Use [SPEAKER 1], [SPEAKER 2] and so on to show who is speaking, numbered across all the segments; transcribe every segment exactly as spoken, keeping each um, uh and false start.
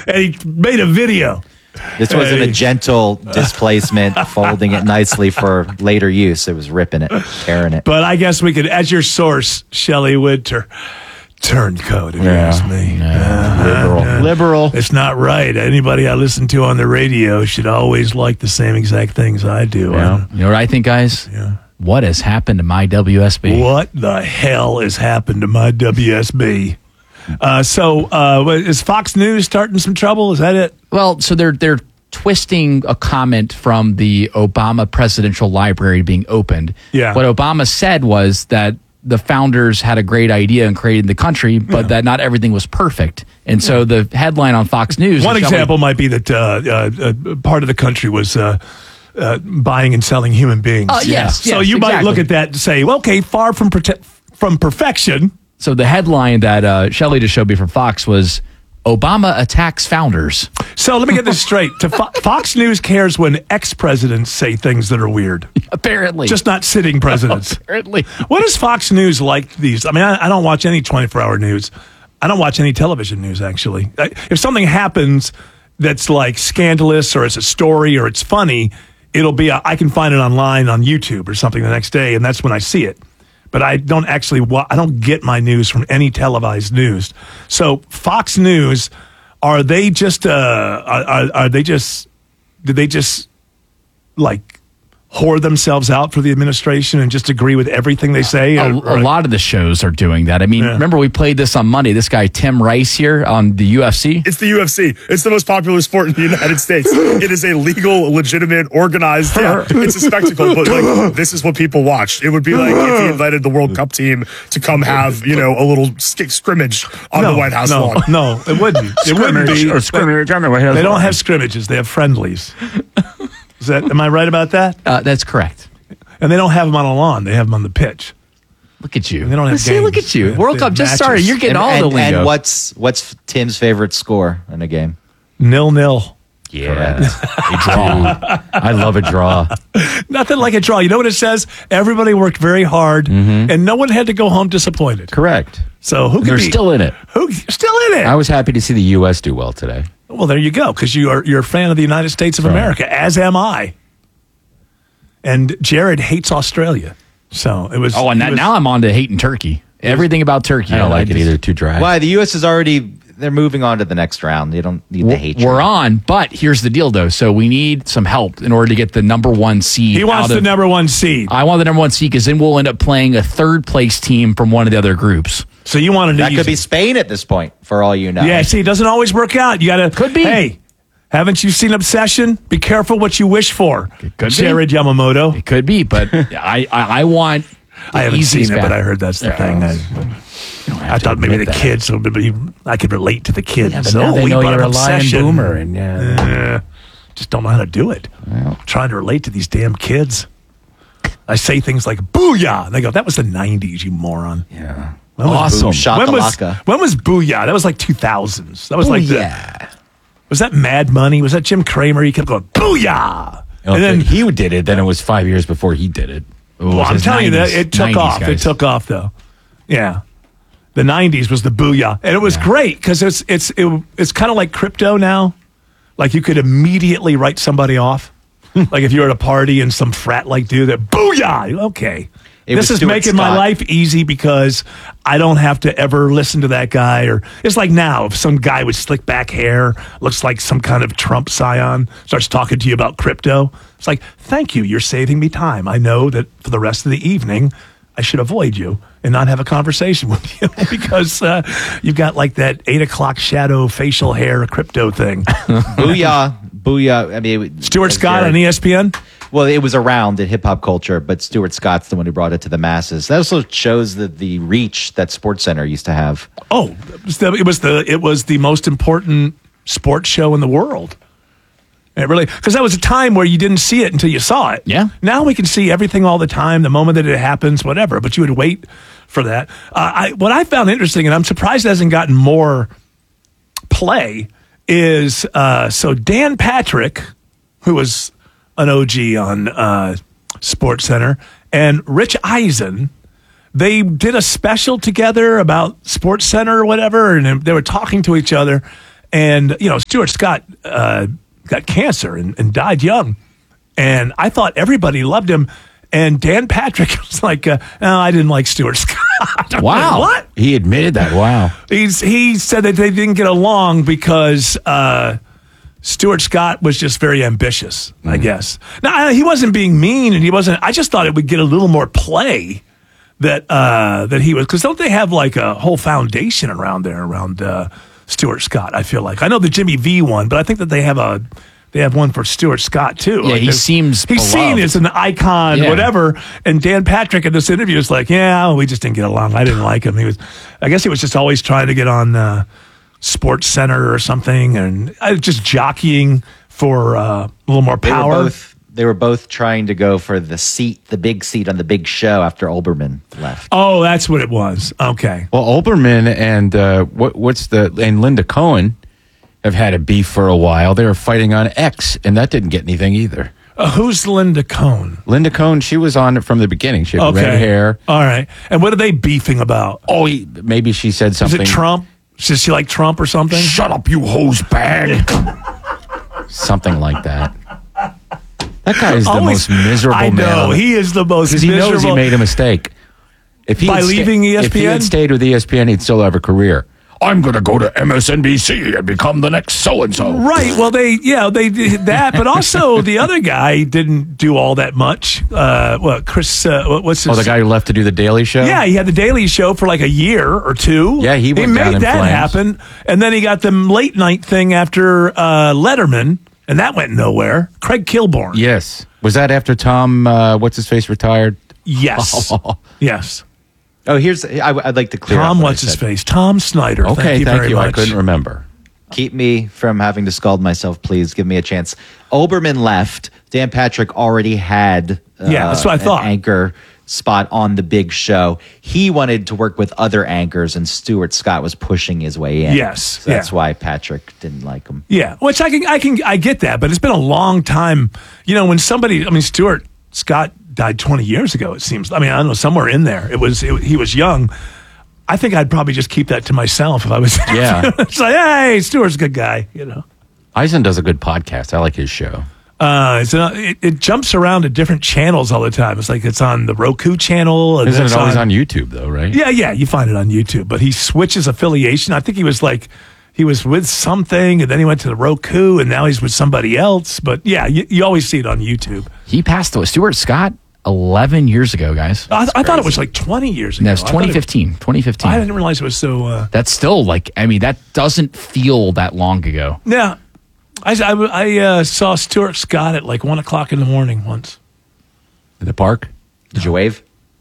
[SPEAKER 1] and he made a video.
[SPEAKER 2] This wasn't a gentle displacement, folding it nicely for later use. It was ripping it, tearing it.
[SPEAKER 1] But I guess we could, as your source, Shelley Winter, turncoat, if you
[SPEAKER 2] Yeah.
[SPEAKER 1] ask me.
[SPEAKER 2] Yeah.
[SPEAKER 1] Uh,
[SPEAKER 2] Liberal.
[SPEAKER 1] uh,
[SPEAKER 2] Liberal.
[SPEAKER 1] It's not right. Anybody I listen to on the radio should always like the same exact things I do.
[SPEAKER 3] Yeah. You know what I think, guys?
[SPEAKER 1] Yeah.
[SPEAKER 3] What has happened to my W S B?
[SPEAKER 1] What the hell has happened to my W S B? Uh, so uh, what- is Fox News starting some trouble? Is that it?
[SPEAKER 3] Well, so they're they're twisting a comment from the Obama Presidential Library being opened.
[SPEAKER 1] Yeah.
[SPEAKER 3] What Obama said was that the founders had a great idea in creating the country, but
[SPEAKER 1] Yeah.
[SPEAKER 3] that not everything was perfect. And so the headline on Fox News.
[SPEAKER 1] One
[SPEAKER 3] is, shall
[SPEAKER 1] example might be that uh, uh, uh, part of the country was uh, uh, buying and selling human beings.
[SPEAKER 3] Uh, yes,
[SPEAKER 1] So
[SPEAKER 3] yes,
[SPEAKER 1] you might
[SPEAKER 3] exactly.
[SPEAKER 1] look at that and say, well, okay, far from prote- from perfection.
[SPEAKER 3] So the headline that uh, Shelley just showed me from Fox was Obama attacks founders.
[SPEAKER 1] So let me get this straight. To Fo- Fox News cares when ex-presidents say things that are weird.
[SPEAKER 3] Apparently.
[SPEAKER 1] Just not sitting presidents.
[SPEAKER 3] Apparently.
[SPEAKER 1] What does Fox News like these? I mean, I, I don't watch any twenty-four hour news. I don't watch any television news, actually. I, if something happens that's like scandalous or it's a story or it's funny, it'll be, a, I can find it online on YouTube or something the next day, and that's when I see it. But I don't actually, wa- I don't get my news from any televised news. So Fox News, are they just, uh, are, are, are they just, did they just like whore themselves out for the administration and just agree with everything they say?
[SPEAKER 3] A,
[SPEAKER 1] Or-
[SPEAKER 3] a lot of the shows are doing that. I mean,
[SPEAKER 1] Yeah.
[SPEAKER 3] remember we played this on Monday. This guy, Tim Rice here on the U F C.
[SPEAKER 4] It's the U F C. It's the most popular sport in the United States. It is a legal, legitimate, organized. Yeah, it's a spectacle. But like, this is what people watch. It would be like if he invited the World Cup team to come have, you know, a little sk- scrimmage on
[SPEAKER 1] no,
[SPEAKER 4] the White House
[SPEAKER 1] no,
[SPEAKER 4] lawn.
[SPEAKER 1] No, it wouldn't. It wouldn't be.
[SPEAKER 4] Or scrimmage on the White House
[SPEAKER 1] They don't
[SPEAKER 4] lawn.
[SPEAKER 1] have scrimmages. They have friendlies. Is that? Am I right about that?
[SPEAKER 3] Uh, that's correct.
[SPEAKER 1] And they don't have them on a lawn. They have them on the pitch.
[SPEAKER 3] Look at you.
[SPEAKER 1] They don't have
[SPEAKER 3] See, look
[SPEAKER 1] games.
[SPEAKER 3] at you.
[SPEAKER 1] They have-
[SPEAKER 3] World
[SPEAKER 1] they
[SPEAKER 3] Cup
[SPEAKER 1] have
[SPEAKER 3] just
[SPEAKER 1] matches.
[SPEAKER 3] started. You're getting
[SPEAKER 2] And,
[SPEAKER 3] all
[SPEAKER 2] and,
[SPEAKER 3] the lingo.
[SPEAKER 2] and what's what's Tim's favorite score in a game?
[SPEAKER 1] Nil nil.
[SPEAKER 3] Yeah. A draw. I love a draw.
[SPEAKER 1] Nothing like a draw. You know what it says? Everybody worked very hard, and no one had to go home disappointed.
[SPEAKER 5] Correct.
[SPEAKER 1] So who
[SPEAKER 5] And
[SPEAKER 1] could
[SPEAKER 5] they're
[SPEAKER 1] be
[SPEAKER 5] still in it.
[SPEAKER 1] Who still in it?
[SPEAKER 5] I was happy to see the U S do well today.
[SPEAKER 1] Well, there you go, because you are you're a fan of the United States of
[SPEAKER 5] Right.
[SPEAKER 1] America, as am I. And Jared hates Australia, so it was.
[SPEAKER 3] Oh, and
[SPEAKER 1] he
[SPEAKER 3] that,
[SPEAKER 1] was-
[SPEAKER 3] now I'm on to hating Turkey. Everything about Turkey.
[SPEAKER 5] I don't like it
[SPEAKER 3] just-
[SPEAKER 5] either. Too dry.
[SPEAKER 2] Why? The U S is already, they're moving on to the next round. They don't need the hate.
[SPEAKER 3] We're on, but here's the deal, though. So we need some help in order to get the number one seed.
[SPEAKER 1] He wants
[SPEAKER 3] out
[SPEAKER 1] the
[SPEAKER 3] of-
[SPEAKER 1] number one seed.
[SPEAKER 3] I want the number one seed because then we'll end up playing a third place team from one of the other groups.
[SPEAKER 1] So you wanted to
[SPEAKER 2] That
[SPEAKER 1] use
[SPEAKER 2] could be Spain at this point, for all you know.
[SPEAKER 1] Yeah, see, it doesn't always work out. You got to.
[SPEAKER 3] Could be.
[SPEAKER 1] Hey, haven't you seen Obsession? Be careful what you wish for.
[SPEAKER 3] could be.
[SPEAKER 1] Jared Yamamoto.
[SPEAKER 3] It could be, but I, I I want. the
[SPEAKER 1] I haven't
[SPEAKER 3] easiest
[SPEAKER 1] seen it, but
[SPEAKER 3] path.
[SPEAKER 1] I heard that's the
[SPEAKER 3] Yeah.
[SPEAKER 1] thing. I, I
[SPEAKER 5] to
[SPEAKER 1] thought maybe the
[SPEAKER 5] admit that.
[SPEAKER 1] kids, so maybe I could relate to the kids.
[SPEAKER 5] Yeah, but
[SPEAKER 1] oh,
[SPEAKER 5] now they
[SPEAKER 1] we
[SPEAKER 5] know
[SPEAKER 1] brought
[SPEAKER 5] you're
[SPEAKER 1] up
[SPEAKER 5] a lying
[SPEAKER 1] Obsession.
[SPEAKER 5] boomer, and yeah.
[SPEAKER 1] Uh, just don't know how to do it. Trying to relate to these damn kids. I say things like "booyah," and they go, "That was the nineties, you moron."
[SPEAKER 5] Yeah.
[SPEAKER 1] When was
[SPEAKER 5] Awesome.
[SPEAKER 1] Boo- When was,
[SPEAKER 2] Shakalaka.
[SPEAKER 1] when was Booyah? That was like two thousands. That was like the,
[SPEAKER 5] yeah.
[SPEAKER 1] was that Mad Money? Was that Jim Kramer? He kept going, Booyah!
[SPEAKER 5] And
[SPEAKER 1] and then,
[SPEAKER 5] if he did it, then it was five years before he did it.
[SPEAKER 1] well, I'm telling you that it took off. It took off, though. Yeah. The nineties was the Booyah. And it was great because it's, it's, it, it's kind of like crypto now. Like you could immediately write somebody off. Like if you're at a party and some frat like dude that, Booyah! Okay.
[SPEAKER 2] It
[SPEAKER 1] This
[SPEAKER 2] was
[SPEAKER 1] is
[SPEAKER 2] Stuart
[SPEAKER 1] making my
[SPEAKER 2] Scott.
[SPEAKER 1] life easy because I don't have to ever listen to that guy. Or it's like now, if some guy with slick back hair looks like some kind of Trump scion starts talking to you about crypto, it's like, thank you, you're saving me time. I know that for the rest of the evening, I should avoid you and not have a conversation with you because uh, you've got like that eight o'clock shadow facial hair crypto thing.
[SPEAKER 2] Booyah. Booyah. I mean, it-
[SPEAKER 1] Stuart
[SPEAKER 2] as
[SPEAKER 1] Scott
[SPEAKER 2] Jared-
[SPEAKER 1] on E S P N.
[SPEAKER 2] Well, it was around in hip hop culture, but Stuart Scott's the one who brought it to the masses. That also shows the, the reach that SportsCenter used to have.
[SPEAKER 1] Oh, it was the it was the, it was the most important sports show in the world. And it really, because that was a time where you didn't see it until you saw it.
[SPEAKER 3] Yeah.
[SPEAKER 1] Now we can see everything all the time, the moment that it happens, whatever. But you would wait for that. Uh, I, what I found interesting, and I'm surprised it hasn't gotten more play, is uh, so Dan Patrick, who was an O G on uh, SportsCenter, and Rich Eisen. They did a special together about SportsCenter or whatever, and they were talking to each other. And, you know, Stuart Scott uh, got cancer and, and died young. And I thought everybody loved him. And Dan Patrick was like, uh, no, I didn't like Stuart Scott. I'm
[SPEAKER 5] Wow.
[SPEAKER 1] like, what?
[SPEAKER 5] He admitted that. Wow.
[SPEAKER 1] He's, he said that they didn't get along because uh, Stuart Scott was just very ambitious, mm. I guess. Now, he wasn't being mean, and he wasn't. I just thought it would get a little more play that uh, that he was. Because don't they have like a whole foundation around there, around uh, Stuart Scott, I feel like. I know the Jimmy V one, but I think that they have a. They have one for Stuart Scott, too.
[SPEAKER 3] Yeah,
[SPEAKER 1] like
[SPEAKER 3] he seems
[SPEAKER 1] He's
[SPEAKER 3] beloved.
[SPEAKER 1] seen as an icon,
[SPEAKER 3] Yeah.
[SPEAKER 1] whatever. And Dan Patrick in this interview is like, yeah, we just didn't get along. I didn't like him. He was, I guess he was just always trying to get on uh, Sports Center or something and uh, just jockeying for uh, a little more
[SPEAKER 2] They
[SPEAKER 1] power.
[SPEAKER 2] were both they were both trying to go for the seat, the big seat on the big show after Olbermann left.
[SPEAKER 1] Oh, that's what it was. Okay.
[SPEAKER 5] Well, Olbermann and uh, what, what's the and Linda Cohen have had a beef for a while. They were fighting on X, and that didn't get anything either.
[SPEAKER 1] Uh, who's Linda Cohn?
[SPEAKER 5] Linda Cohen, she was on it from the beginning. She had
[SPEAKER 1] Okay.
[SPEAKER 5] red hair.
[SPEAKER 1] All right. And what are they beefing about?
[SPEAKER 5] Oh, he, maybe she said
[SPEAKER 1] Is
[SPEAKER 5] something.
[SPEAKER 1] it Trump? Does she like Trump or something?
[SPEAKER 5] Shut up, you hose bag. Something like that. That guy is the
[SPEAKER 1] Always-
[SPEAKER 5] most miserable
[SPEAKER 1] I
[SPEAKER 5] man.
[SPEAKER 1] know. He is the most
[SPEAKER 5] Because he
[SPEAKER 1] miserable.
[SPEAKER 5] knows he made a mistake. If he
[SPEAKER 1] By
[SPEAKER 5] had sta-
[SPEAKER 1] leaving E S P N?
[SPEAKER 5] If he had stayed with E S P N, he'd still have a career. I'm going to go to M S N B C and become the next so-and-so.
[SPEAKER 1] Right. Well, they, yeah, they did that, but also the other guy didn't do all that much. Uh, what, Chris, uh, what- what's his
[SPEAKER 5] Oh, the guy who left to do the Daily Show?
[SPEAKER 1] Yeah, he had the Daily Show for like a year or two.
[SPEAKER 5] Yeah, he went
[SPEAKER 1] made
[SPEAKER 5] down in
[SPEAKER 1] that
[SPEAKER 5] flames.
[SPEAKER 1] happen, and then he got the late night thing after uh, Letterman, and that went nowhere. Craig Kilborn.
[SPEAKER 5] Yes. Was that after Tom, uh, what's his face, retired?
[SPEAKER 1] Yes. Yes.
[SPEAKER 2] Oh, here's I, I'd like to clear up
[SPEAKER 1] Tom,
[SPEAKER 2] what I
[SPEAKER 1] what's his
[SPEAKER 2] said.
[SPEAKER 1] face? Tom Snyder.
[SPEAKER 5] Okay,
[SPEAKER 1] thank you
[SPEAKER 5] thank
[SPEAKER 1] very
[SPEAKER 5] you.
[SPEAKER 1] much.
[SPEAKER 5] I couldn't remember.
[SPEAKER 2] Keep me from having to scald myself, please. Give me a chance. Olbermann left. Dan Patrick already had uh,
[SPEAKER 1] Yeah, that's what I
[SPEAKER 2] an
[SPEAKER 1] thought.
[SPEAKER 2] anchor spot on the big show. He wanted to work with other anchors, and Stuart Scott was pushing his way in.
[SPEAKER 1] Yes,
[SPEAKER 2] So that's
[SPEAKER 1] yeah.
[SPEAKER 2] why Patrick didn't like him.
[SPEAKER 1] Yeah, which I can, I can, I get that, but it's been a long time. You know, when somebody, I mean, Stuart Scott died twenty years ago. It seems. I mean, I don't know, somewhere in there. It was. It, he was young. I think I'd probably just keep that to myself if I was.
[SPEAKER 5] Yeah.
[SPEAKER 1] It's like, hey, Stuart's a good guy. You know.
[SPEAKER 5] Eisen does a good podcast. I like his show.
[SPEAKER 1] Uh, it's a, it, it jumps around to different channels all the time. It's like it's on the Roku channel. And
[SPEAKER 5] Isn't
[SPEAKER 1] it's
[SPEAKER 5] it always on YouTube, though, right?
[SPEAKER 1] Yeah, yeah, you find it on YouTube. But he switches affiliation. I think he was like, he was with something, and then he went to the Roku, and now he's with somebody else. But yeah, you, you always see it on YouTube.
[SPEAKER 3] He passed away. Stuart Scott, eleven years ago, guys.
[SPEAKER 1] I, I thought it was like twenty years ago.
[SPEAKER 3] That's
[SPEAKER 1] I thought it-
[SPEAKER 3] twenty fifteen. twenty fifteen.
[SPEAKER 1] I didn't realize it was so. Uh,
[SPEAKER 3] That's still like, I mean, that doesn't feel that long ago.
[SPEAKER 1] yeah, I, I, I uh, saw Stuart Scott at like one o'clock in the morning once.
[SPEAKER 5] In the park?
[SPEAKER 2] Did you wave?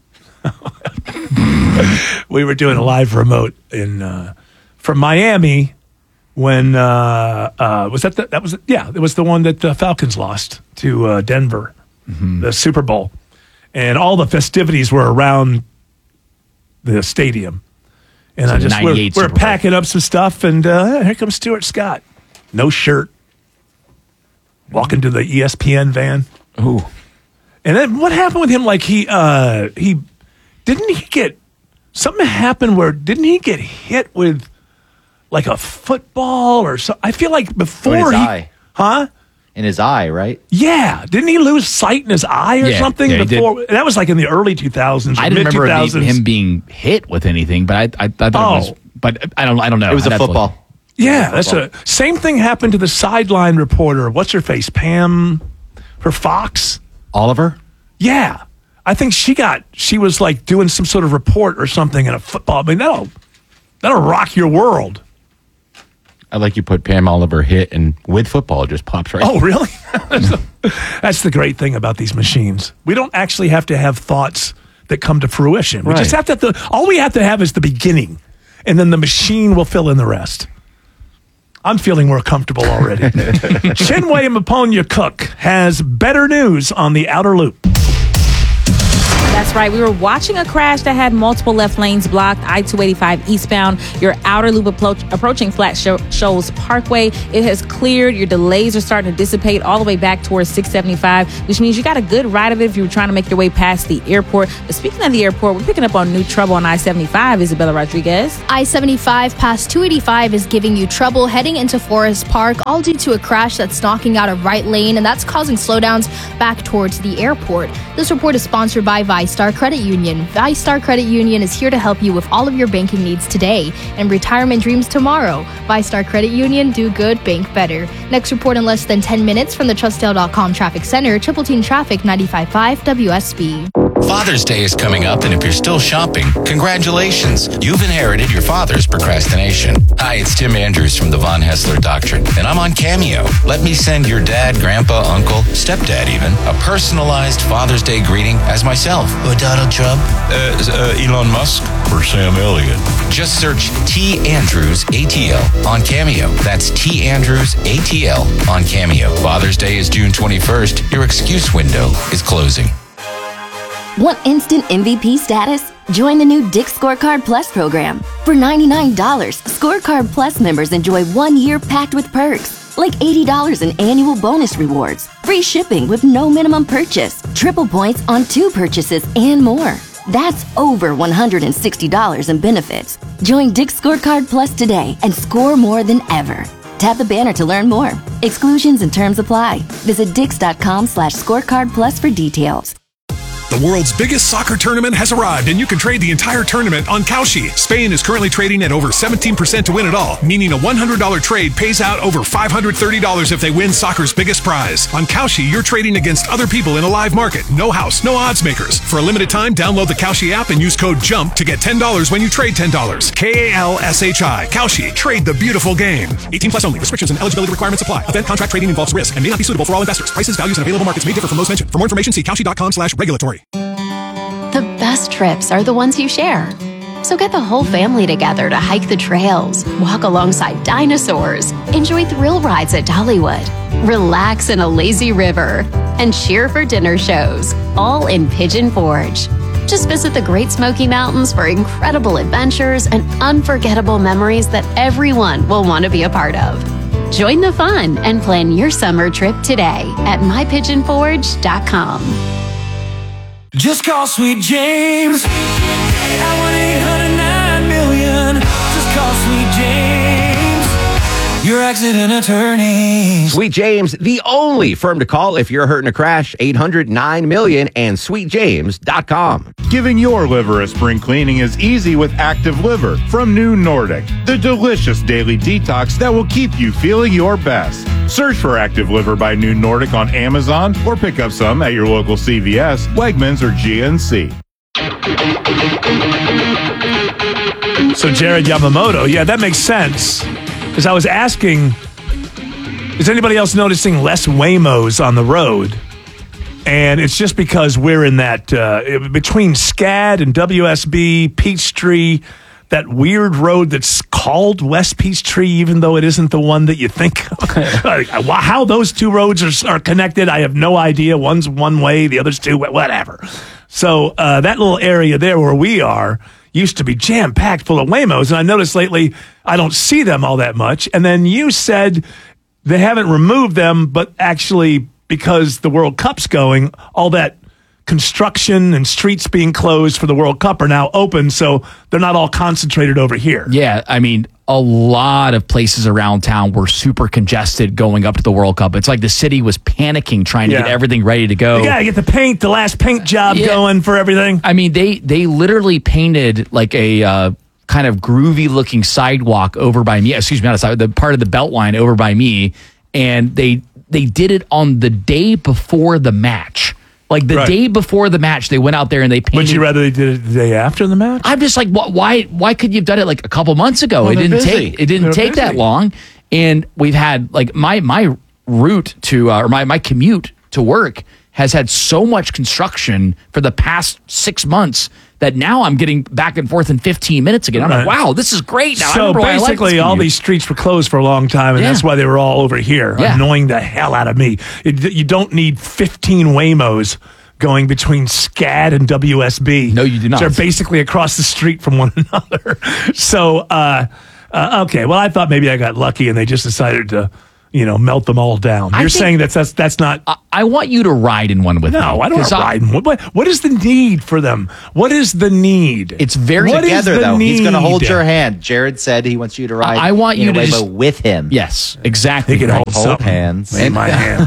[SPEAKER 1] We were doing a live remote in uh, from Miami when uh, uh, was that the, that was yeah it was the one that the Falcons lost to uh, Denver, the Super Bowl, and all the festivities were around the stadium, and
[SPEAKER 3] So
[SPEAKER 1] I just we're,
[SPEAKER 3] ninety-eight
[SPEAKER 1] we're
[SPEAKER 3] Super Bowl.
[SPEAKER 1] packing up some stuff, and uh, here comes Stuart Scott, no shirt, walking to the E S P N van.
[SPEAKER 5] Ooh.
[SPEAKER 1] And then what happened with him? Like he, uh, he didn't he get something happened where didn't he get hit with like a football or so? I feel like before
[SPEAKER 2] his
[SPEAKER 1] he,
[SPEAKER 2] eye.
[SPEAKER 1] huh?
[SPEAKER 2] In his eye, right?
[SPEAKER 1] Yeah, didn't he lose sight in his eye or
[SPEAKER 3] Yeah,
[SPEAKER 1] something
[SPEAKER 3] yeah, he did.
[SPEAKER 1] before? That was like in the early two thousands.
[SPEAKER 3] I didn't
[SPEAKER 1] mid two
[SPEAKER 3] remember
[SPEAKER 1] thousands.
[SPEAKER 3] him being hit with anything, but I, I, I thought
[SPEAKER 1] Oh.
[SPEAKER 3] it was, but I don't, I don't know.
[SPEAKER 2] It was
[SPEAKER 3] I'd
[SPEAKER 2] a
[SPEAKER 3] have to look.
[SPEAKER 2] football.
[SPEAKER 1] Yeah, that's a same thing happened to the sideline reporter. What's her face? Pam, for Fox.
[SPEAKER 5] Oliver?
[SPEAKER 1] Yeah. I think she got, she was like doing some sort of report or something in a football. I mean, that'll, that'll rock your world.
[SPEAKER 5] I like you put Pam Oliver hit, and with football, it just pops right.
[SPEAKER 1] Oh, really? That's the great thing about these machines. We don't actually have to have thoughts that come to fruition. We
[SPEAKER 5] Right.
[SPEAKER 1] just have to, have to, all we have to have is the beginning, and then the machine will fill in the rest. I'm feeling more comfortable already. Chinwe Maponya Cook has better news on the Outer Loop.
[SPEAKER 6] That's That's right. We were watching a crash that had multiple left lanes blocked. I two eighty-five eastbound. Your outer loop appro- approaching Flat Sho- Shoals Parkway. It has cleared. Your delays are starting to dissipate all the way back towards six seventy-five, which means you got a good ride of it if you were trying to make your way past the airport. But speaking of the airport, we're picking up on new trouble on I seventy-five. Isabella Rodriguez.
[SPEAKER 7] I seventy-five past two eighty-five is giving you trouble heading into Forest Park, all due to a crash that's knocking out a right lane, and that's causing slowdowns back towards the airport. This report is sponsored by VyStar Credit Union. VyStar Credit Union is here to help you with all of your banking needs today and retirement dreams tomorrow. VyStar Credit Union, do good, bank better. Next report in less than ten minutes from the Trustdale dot com Traffic Center, Triple Team Traffic ninety-five point five W S B.
[SPEAKER 8] Father's Day is coming up, and if you're still shopping, congratulations. You've inherited your father's procrastination. Hi, it's Tim Andrews from the Von Hessler Doctrine, and I'm on Cameo. Let me send your dad, grandpa, uncle, stepdad even, a personalized Father's Day greeting as myself. Or Donald Trump? Uh, uh, Elon Musk? Or Sam Elliott? Just search T. Andrews A T L on Cameo. That's T. Andrews A T L on Cameo. Father's Day is June twenty-first. Your excuse window is closing.
[SPEAKER 9] Want instant M V P status? Join the new Dick's Scorecard Plus program. For ninety-nine dollars, Scorecard Plus members enjoy one year packed with perks, like eighty dollars in annual bonus rewards, free shipping with no minimum purchase, triple points on two purchases, and more. That's over one hundred sixty dollars in benefits. Join Dick's Scorecard Plus today and score more than ever. Tap the banner to learn more. Exclusions and terms apply. Visit dix.com slash scorecard plus for details.
[SPEAKER 10] The world's biggest soccer tournament has arrived, and you can trade the entire tournament on Kalshi. Spain is currently trading at over seventeen percent to win it all, meaning a one hundred dollars trade pays out over five hundred thirty dollars if they win soccer's biggest prize. On Kalshi, you're trading against other people in a live market. No house, no odds makers. For a limited time, download the Kalshi app and use code JUMP to get ten dollars when you trade ten dollars. K A L S H I. Kalshi. Trade the beautiful game. eighteen plus only. Restrictions and eligibility requirements apply. Event contract trading involves risk and may not be suitable for all investors. Prices, values, and available markets may differ from those mentioned. For more information, see Kalshi.com slash regulatory.
[SPEAKER 11] The best trips are the ones you share. So get the whole family together to hike the trails, walk alongside dinosaurs, enjoy thrill rides at Dollywood, relax in a lazy river, and cheer for dinner shows, all in Pigeon Forge. Just visit the Great Smoky Mountains for incredible adventures and unforgettable memories that everyone will want to be a part of. Join the fun and plan your summer trip today at my pigeon forge dot com.
[SPEAKER 12] Just call Sweet James at one eight hundred nine million. Just call Sweet James, your accident attorney.
[SPEAKER 13] Sweet James, the only firm to call if you're hurt in a crash. eight hundred nine million and sweet james dot com.
[SPEAKER 14] Giving your liver a spring cleaning is easy with Active Liver from New Nordic, the delicious daily detox that will keep you feeling your best. Search for Active Liver by New Nordic on Amazon or pick up some at your local C V S, Wegmans, or G N C.
[SPEAKER 1] So Jared Yamamoto, yeah, that makes sense. Because I was asking, is anybody else noticing less Waymos on the road? And it's just because we're in that, uh, between SCAD and W S B, Peachtree, that weird road that's called West Peachtree, even though it isn't the one that you think. How those two roads are, are connected, I have no idea. One's one way, the other's two, whatever. So uh, that little area there where we are used to be jam-packed full of Waymos, and I noticed lately I don't see them all that much. And then you said they haven't removed them, but actually because the World Cup's going, all that construction and streets being closed for the World Cup are now open, so they're not all concentrated over here.
[SPEAKER 3] Yeah, I mean, a lot of places around town were super congested going up to the World Cup. It's like the city was panicking trying to
[SPEAKER 1] Yeah.
[SPEAKER 3] get everything ready to go.
[SPEAKER 1] You gotta get the paint, the last paint job
[SPEAKER 3] Yeah.
[SPEAKER 1] going for everything.
[SPEAKER 3] I mean, they they literally painted like a uh, kind of groovy looking sidewalk over by me. Excuse me, not a side, the part of the Beltline over by me, and they they did it on the day before the match. Like the
[SPEAKER 1] Right.
[SPEAKER 3] day before the match, they went out there and they painted.
[SPEAKER 1] Would you rather they did it the day after the match?
[SPEAKER 3] I'm just like, wh- why? Why could you have done it like a couple months ago?
[SPEAKER 1] Well,
[SPEAKER 3] it
[SPEAKER 1] they're
[SPEAKER 3] didn't
[SPEAKER 1] busy.
[SPEAKER 3] take. It didn't
[SPEAKER 1] They're
[SPEAKER 3] take that
[SPEAKER 1] busy.
[SPEAKER 3] long, and we've had like my my route to uh, or my my commute to work has had so much construction for the past six months that now I'm getting back and forth in fifteen minutes again. I'm like,
[SPEAKER 1] Right.
[SPEAKER 3] wow, this is great. Now I
[SPEAKER 1] So
[SPEAKER 3] remember why I liked
[SPEAKER 1] basically,
[SPEAKER 3] this
[SPEAKER 1] all
[SPEAKER 3] commute.
[SPEAKER 1] these streets were closed for a long time, and
[SPEAKER 3] Yeah.
[SPEAKER 1] that's why they were all over here,
[SPEAKER 3] Yeah.
[SPEAKER 1] annoying the hell out of me. It, you don't need fifteen Waymos going between SCAD and W S B.
[SPEAKER 3] No, you do not.
[SPEAKER 1] They're basically across the street from one another. So, uh, uh, okay. Well, I thought maybe I got lucky and they just decided to, you know, melt them all down.
[SPEAKER 3] I
[SPEAKER 1] You're
[SPEAKER 3] think-
[SPEAKER 1] saying that's that's that's not.
[SPEAKER 3] I, I want you to ride in one with me.
[SPEAKER 1] No, I don't want
[SPEAKER 3] 'Cause
[SPEAKER 1] to ride. in one. What, what is the need for them? What is the need?
[SPEAKER 3] It's very
[SPEAKER 1] What is
[SPEAKER 2] Together,
[SPEAKER 1] the
[SPEAKER 2] though. He's going to hold
[SPEAKER 1] need?
[SPEAKER 2] your hand. Jared said he wants you to ride
[SPEAKER 3] I want
[SPEAKER 2] in
[SPEAKER 3] you
[SPEAKER 2] a
[SPEAKER 3] to
[SPEAKER 2] way,
[SPEAKER 3] just-
[SPEAKER 2] but with him.
[SPEAKER 3] Yes, exactly.
[SPEAKER 1] He can
[SPEAKER 3] right.
[SPEAKER 1] hold
[SPEAKER 2] Hold
[SPEAKER 1] something
[SPEAKER 2] hands.
[SPEAKER 1] in my hand.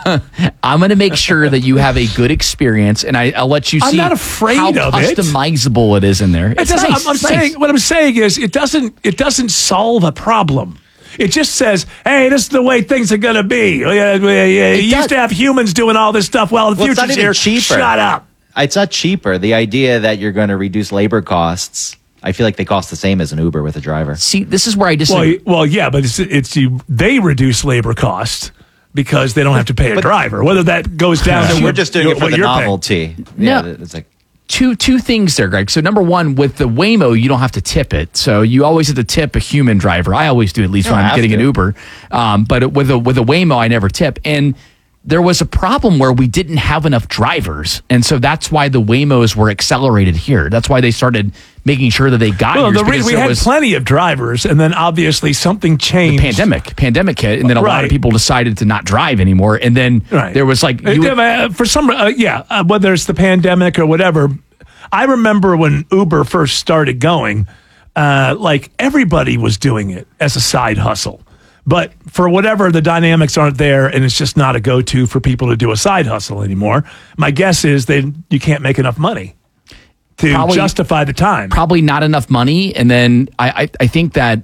[SPEAKER 3] I'm going to make sure that you have a good experience, and I, I'll let you
[SPEAKER 1] I'm
[SPEAKER 3] see
[SPEAKER 1] not afraid
[SPEAKER 3] how
[SPEAKER 1] of it.
[SPEAKER 3] customizable it is in there.
[SPEAKER 1] It
[SPEAKER 3] It's
[SPEAKER 1] doesn't,
[SPEAKER 3] nice.
[SPEAKER 1] I'm, I'm
[SPEAKER 3] It's nice.
[SPEAKER 1] saying what I'm saying is it doesn't it doesn't solve a problem. It just says, "Hey, this is the way things are going to be." Oh, yeah, yeah, yeah. You
[SPEAKER 2] does-
[SPEAKER 1] used to have humans doing all this stuff. Well, the
[SPEAKER 2] Well, it's not
[SPEAKER 1] future's
[SPEAKER 2] even
[SPEAKER 1] here.
[SPEAKER 2] cheaper.
[SPEAKER 1] Shut up.
[SPEAKER 2] It's not cheaper. The idea that you're going to reduce labor costs, I feel like they cost the same as an Uber with a driver.
[SPEAKER 3] See, this is where I
[SPEAKER 1] Well,
[SPEAKER 3] disagree.
[SPEAKER 1] y- well, yeah, but it's it's you. They reduce labor costs because they don't have to pay a
[SPEAKER 2] But-
[SPEAKER 1] driver. Whether that goes down to
[SPEAKER 2] We're
[SPEAKER 1] what-
[SPEAKER 2] just doing it for
[SPEAKER 1] what
[SPEAKER 2] the
[SPEAKER 1] you're paying.
[SPEAKER 2] novelty.
[SPEAKER 3] No.
[SPEAKER 2] Yeah, it's like
[SPEAKER 3] two two things there, Greg. So number one, with the Waymo, you don't have to tip it. So you always have to tip a human driver. I always do, at least
[SPEAKER 2] You
[SPEAKER 3] when
[SPEAKER 2] don't
[SPEAKER 3] I'm
[SPEAKER 2] have
[SPEAKER 3] getting an
[SPEAKER 2] to.
[SPEAKER 3] Uber. Um, but with a with a Waymo, I never tip. And there was a problem where we didn't have enough drivers, and so that's why the Waymos were accelerated here. That's why they started making sure that they got
[SPEAKER 1] Well,
[SPEAKER 3] here.
[SPEAKER 1] the re- we had plenty of drivers, and then obviously something changed.
[SPEAKER 3] pandemic pandemic hit, and then a lot
[SPEAKER 1] Right.
[SPEAKER 3] of people decided to not drive anymore. And then
[SPEAKER 1] Right.
[SPEAKER 3] there was like
[SPEAKER 1] Uh,
[SPEAKER 3] you,
[SPEAKER 1] uh, for some, uh, yeah, uh, whether it's the pandemic or whatever. I remember when Uber first started going, uh, like everybody was doing it as a side hustle. But for whatever, the dynamics aren't there, and it's just not a go-to for people to do a side hustle anymore. My guess is that you can't make enough money to
[SPEAKER 3] Probably-
[SPEAKER 1] justify the time.
[SPEAKER 3] probably not enough money. And then I, I, I think that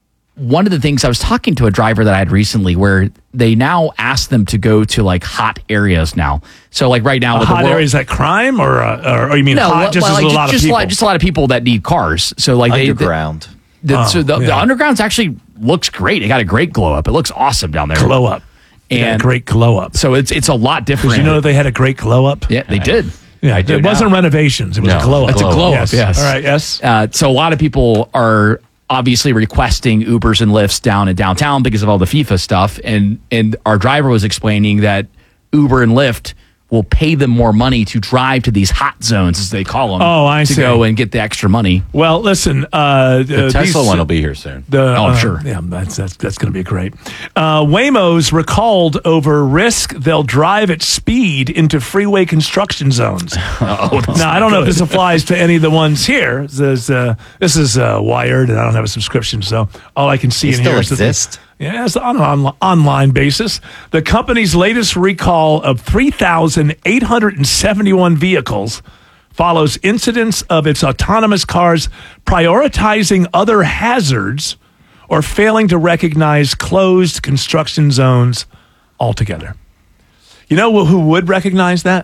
[SPEAKER 3] one of the things I was talking to a driver that I had recently where they now ask them to go to like hot areas now. So like right now
[SPEAKER 1] Uh,
[SPEAKER 3] with
[SPEAKER 1] hot
[SPEAKER 3] the world,
[SPEAKER 1] areas, that crime, or, uh, or, or you mean
[SPEAKER 3] no,
[SPEAKER 1] hot? Just
[SPEAKER 3] well,
[SPEAKER 1] as
[SPEAKER 3] like,
[SPEAKER 1] a lot
[SPEAKER 3] just,
[SPEAKER 1] of people.
[SPEAKER 3] Lot, just a lot of people that need cars. So like they,
[SPEAKER 2] underground.
[SPEAKER 3] the,
[SPEAKER 1] Oh,
[SPEAKER 3] so the, the
[SPEAKER 1] yeah.
[SPEAKER 3] underground's actually looks great. It got a great glow up. It looks awesome down there.
[SPEAKER 1] glow up,
[SPEAKER 3] and
[SPEAKER 1] and great glow up.
[SPEAKER 3] So it's it's a lot different.
[SPEAKER 1] Did you know that they had a great glow up?
[SPEAKER 3] Yeah, they did.
[SPEAKER 1] Yeah,
[SPEAKER 3] I do
[SPEAKER 1] it
[SPEAKER 3] now.
[SPEAKER 1] wasn't renovations. It was
[SPEAKER 5] No,
[SPEAKER 1] a glow up.
[SPEAKER 3] It's a glow up,
[SPEAKER 1] Yes.
[SPEAKER 3] yes.
[SPEAKER 1] All right. Yes.
[SPEAKER 3] Uh, so a lot of people are obviously requesting Ubers and Lyfts down in downtown because of all the FIFA stuff. And and our driver was explaining that Uber and Lyft will pay them more money to drive to these hot zones, as they call them.
[SPEAKER 1] Oh, I
[SPEAKER 3] to
[SPEAKER 1] see.
[SPEAKER 3] go and get the extra money.
[SPEAKER 1] Well, listen. Uh,
[SPEAKER 5] The Tesla one will be here soon.
[SPEAKER 1] The,
[SPEAKER 3] Oh, I'm
[SPEAKER 1] uh,
[SPEAKER 3] sure.
[SPEAKER 1] Yeah, that's that's, that's going to be great. Uh, Waymo's recalled over risk they'll drive at speed into freeway construction zones.
[SPEAKER 3] Oh,
[SPEAKER 1] Now, I don't know if this applies to any of the ones here. This is, uh, this is uh, Wired, and I don't have a subscription, so all I can see
[SPEAKER 2] They
[SPEAKER 1] in
[SPEAKER 2] still
[SPEAKER 1] here is that they-
[SPEAKER 2] exist?
[SPEAKER 1] Yes, on an on, online basis. The company's latest recall of three thousand eight hundred seventy-one vehicles follows incidents of its autonomous cars prioritizing other hazards or failing to recognize closed construction zones altogether. You know who would recognize that?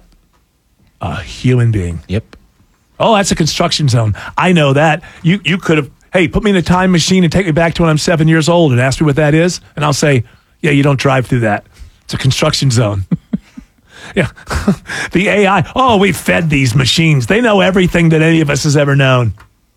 [SPEAKER 1] A human being.
[SPEAKER 5] Yep.
[SPEAKER 1] Oh, that's a construction zone. I know that. You you could have, hey, put me in a time machine and take me back to when I'm seven years old and ask me what that is. And I'll say, yeah, you don't drive through that. It's a construction zone. Yeah. The A I, oh, we fed these machines. They know everything that any of us has ever known.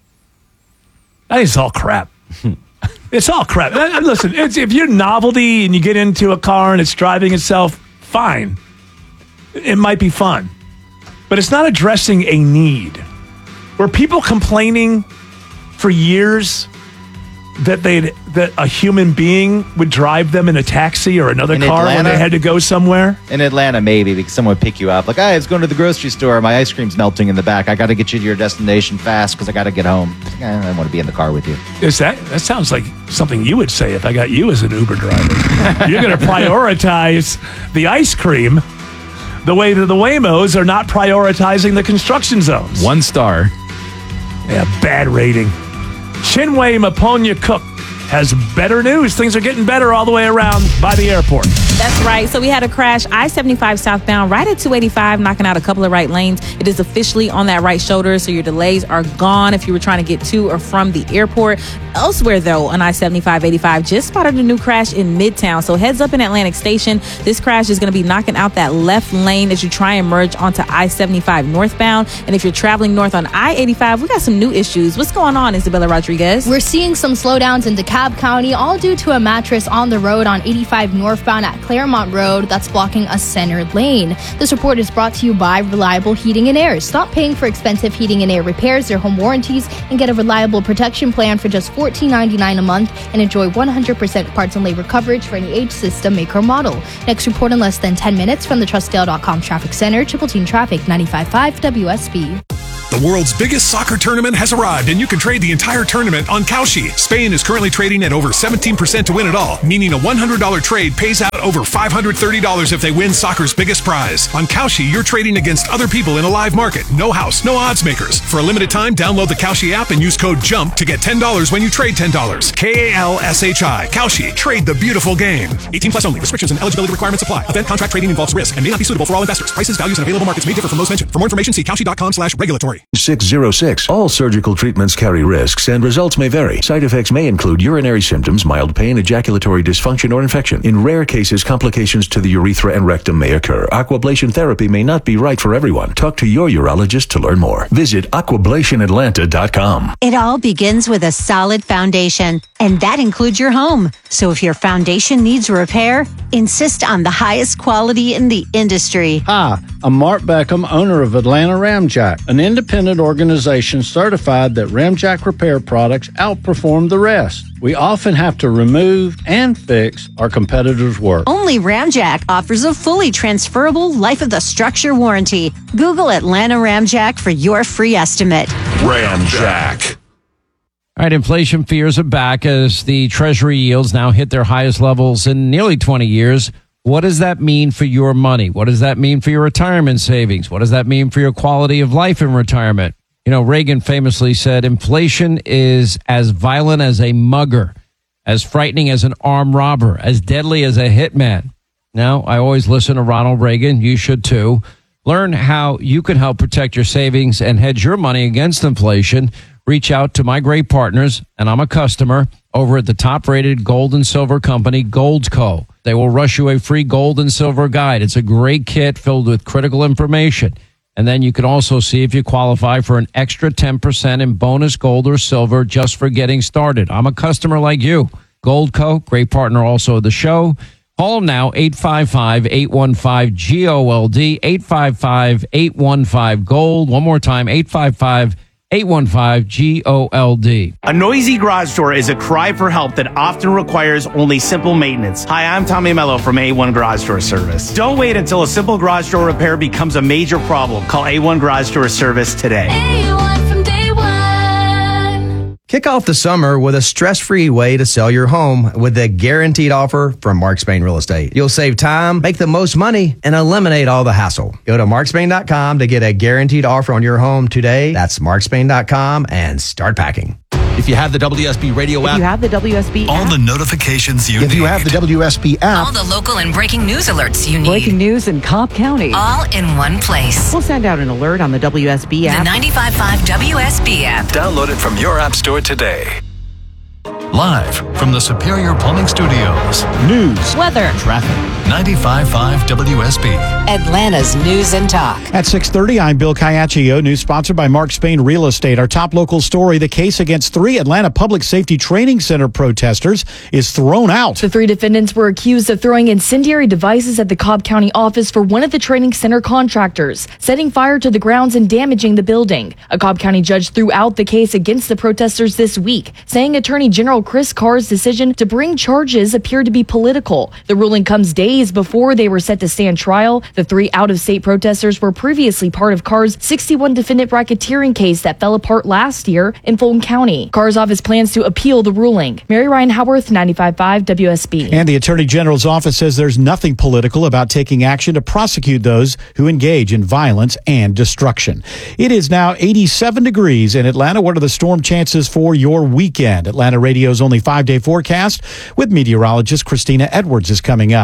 [SPEAKER 1] That is all crap. It's all crap. Uh, uh, Listen, it's, if you're novelty and you get into a car and it's driving itself, fine. It might be fun. But it's not addressing a need. Were people complaining for years that they that a human being would drive them in a taxi or another
[SPEAKER 2] In
[SPEAKER 1] car when
[SPEAKER 2] Atlanta?
[SPEAKER 1] they had to go somewhere?
[SPEAKER 2] In Atlanta, maybe, because someone would pick you up. Like, hey, I was going to the grocery store. My ice cream's melting in the back. I got to get you to your destination fast because I got to get home. Eh, I don't want to be in the car with you.
[SPEAKER 1] Is that that sounds like something you would say if I got you as an Uber driver? You're going to prioritize the ice cream the way that the Waymos are not prioritizing the construction zones.
[SPEAKER 3] One star.
[SPEAKER 1] Yeah, bad rating. Chinwe Maponya Cook has better news. Things are getting better all the way around by the airport.
[SPEAKER 6] That's right. So we had a crash, I seventy-five southbound, right at two eighty-five, knocking out a couple of right lanes. It is officially on that right shoulder, so your delays are gone if you were trying to get to or from the airport. Elsewhere, though, on I seventy-five eighty-five, just spotted a new crash in Midtown. So heads up in Atlantic Station. This crash is going to be knocking out that left lane as you try and merge onto I seventy-five northbound. And if you're traveling north on I eighty-five, we got some new issues. What's going on, Isabella Rodriguez?
[SPEAKER 7] We're seeing some slowdowns in DeKalb Cobb County, all due to a mattress on the road on eighty-five northbound at Claremont Road that's blocking a center lane. This report is brought to you by Reliable Heating and Air. Stop paying for expensive heating and air repairs, their home warranties, and get a reliable protection plan for just fourteen ninety-nine a month and enjoy one hundred percent parts and labor coverage for any age, system, make, or model. Next report in less than ten minutes from the Trustdale dot com Traffic Center, Triple Team Traffic ninety-five point five W S B.
[SPEAKER 10] The world's biggest soccer tournament has arrived, and you can trade the entire tournament on Kalshi. Spain is currently trading at over seventeen percent to win it all, meaning a one hundred dollars trade pays out over five hundred thirty dollars if they win soccer's biggest prize. On Kalshi, you're trading against other people in a live market. No house, no odds makers. For a limited time, download the Kalshi app and use code JUMP to get ten dollars when you trade ten dollars. K A L S H I. Kalshi. Trade the beautiful game. eighteen plus only. Restrictions and eligibility requirements apply. Event contract trading involves risk and may not be suitable for all investors. Prices, values, and available markets may differ from those mentioned. For more information, see Kalshi dot com slash regulatory.
[SPEAKER 15] six oh six. All surgical treatments carry risks and results may vary. Side effects may include urinary symptoms, mild pain, ejaculatory dysfunction, or infection. In rare cases, complications to the urethra and rectum may occur. Aquablation therapy may not be right for everyone. Talk to your urologist to learn more. Visit aquablation atlanta dot com.
[SPEAKER 16] It all begins with a solid foundation, and that includes your home. So if your foundation needs repair, insist on the highest quality in the industry.
[SPEAKER 17] Hi, I'm Mark Beckham, owner of Atlanta Ramjack, an independent organization certified that Ramjack repair products outperform the rest. We often have to remove and fix our competitors' work.
[SPEAKER 16] Only Ramjack offers a fully transferable life of the structure warranty. Google Atlanta Ramjack for your free estimate.
[SPEAKER 15] Ramjack.
[SPEAKER 18] All right, inflation fears are back as the Treasury yields now hit their highest levels in nearly twenty years. What does that mean for your money? What does that mean for your retirement savings? What does that mean for your quality of life in retirement? You know, Reagan famously said, inflation is as violent as a mugger, as frightening as an armed robber, as deadly as a hitman. Now, I always listen to Ronald Reagan. You should too. Learn how you can help protect your savings and hedge your money against inflation. Reach out to my great partners, and I'm a customer, over at the top-rated gold and silver company, Goldco. They will rush you a free gold and silver guide. It's a great kit filled with critical information. And then you can also see if you qualify for an extra ten percent in bonus gold or silver just for getting started. I'm a customer like you. Goldco, great partner also of the show. Call them now, eight five five, eight one five, G O L D, eight five five, eight one five, GOLD. One more time, eight five five, eight one five, G O L D.
[SPEAKER 19] A noisy garage door is a cry for help that often requires only simple maintenance. Hi, I'm Tommy Mello from A one Garage Door Service. Don't wait until a simple garage door repair becomes a major problem. Call A one Garage Door Service today.
[SPEAKER 20] A one from day one. Kick off the summer with a stress-free way to sell your home with a guaranteed offer from Mark Spain Real Estate. You'll save time, make the most money, and eliminate all the hassle. Go to mark spain dot com to get a guaranteed offer on your home today. That's mark spain dot com and start packing.
[SPEAKER 21] If you have the W S B radio app,
[SPEAKER 22] if you have the W S B
[SPEAKER 21] all
[SPEAKER 22] app,
[SPEAKER 21] the notifications you
[SPEAKER 22] if
[SPEAKER 21] need.
[SPEAKER 22] you have the W S B app,
[SPEAKER 23] all the local and breaking news alerts you need.
[SPEAKER 22] Breaking news in Cobb County,
[SPEAKER 23] all in one place.
[SPEAKER 22] We'll send out an alert on the W S B app.
[SPEAKER 23] The ninety-five point five W S B app.
[SPEAKER 21] Download it from your app store today. Live from the Superior Plumbing Studios. News,
[SPEAKER 23] weather,
[SPEAKER 21] traffic. ninety-five point five W S B.
[SPEAKER 23] Atlanta's News and Talk.
[SPEAKER 24] At six thirty, I'm Bill Caiaccio. News sponsored by Mark Spain Real Estate. Our top local story, the case against three Atlanta Public Safety Training Center protesters is thrown out.
[SPEAKER 25] The three defendants were accused of throwing incendiary devices at the Cobb County office for one of the training center contractors, setting fire to the grounds and damaging the building. A Cobb County judge threw out the case against the protesters this week, saying Attorney General Chris Carr's decision to bring charges appeared to be political. The ruling comes days before they were set to stand trial. The three out-of-state protesters were previously part of Carr's sixty-one defendant racketeering case that fell apart last year in Fulton County. Carr's office plans to appeal the ruling. Mary Ryan Howarth, ninety-five point five W S B.
[SPEAKER 24] And the Attorney General's office says there's nothing political about taking action to prosecute those who engage in violence and destruction. It is now eighty-seven degrees in Atlanta. What are the storm chances for your weekend? Atlanta Radio's only five-day forecast with meteorologist Christina Edwards is coming up.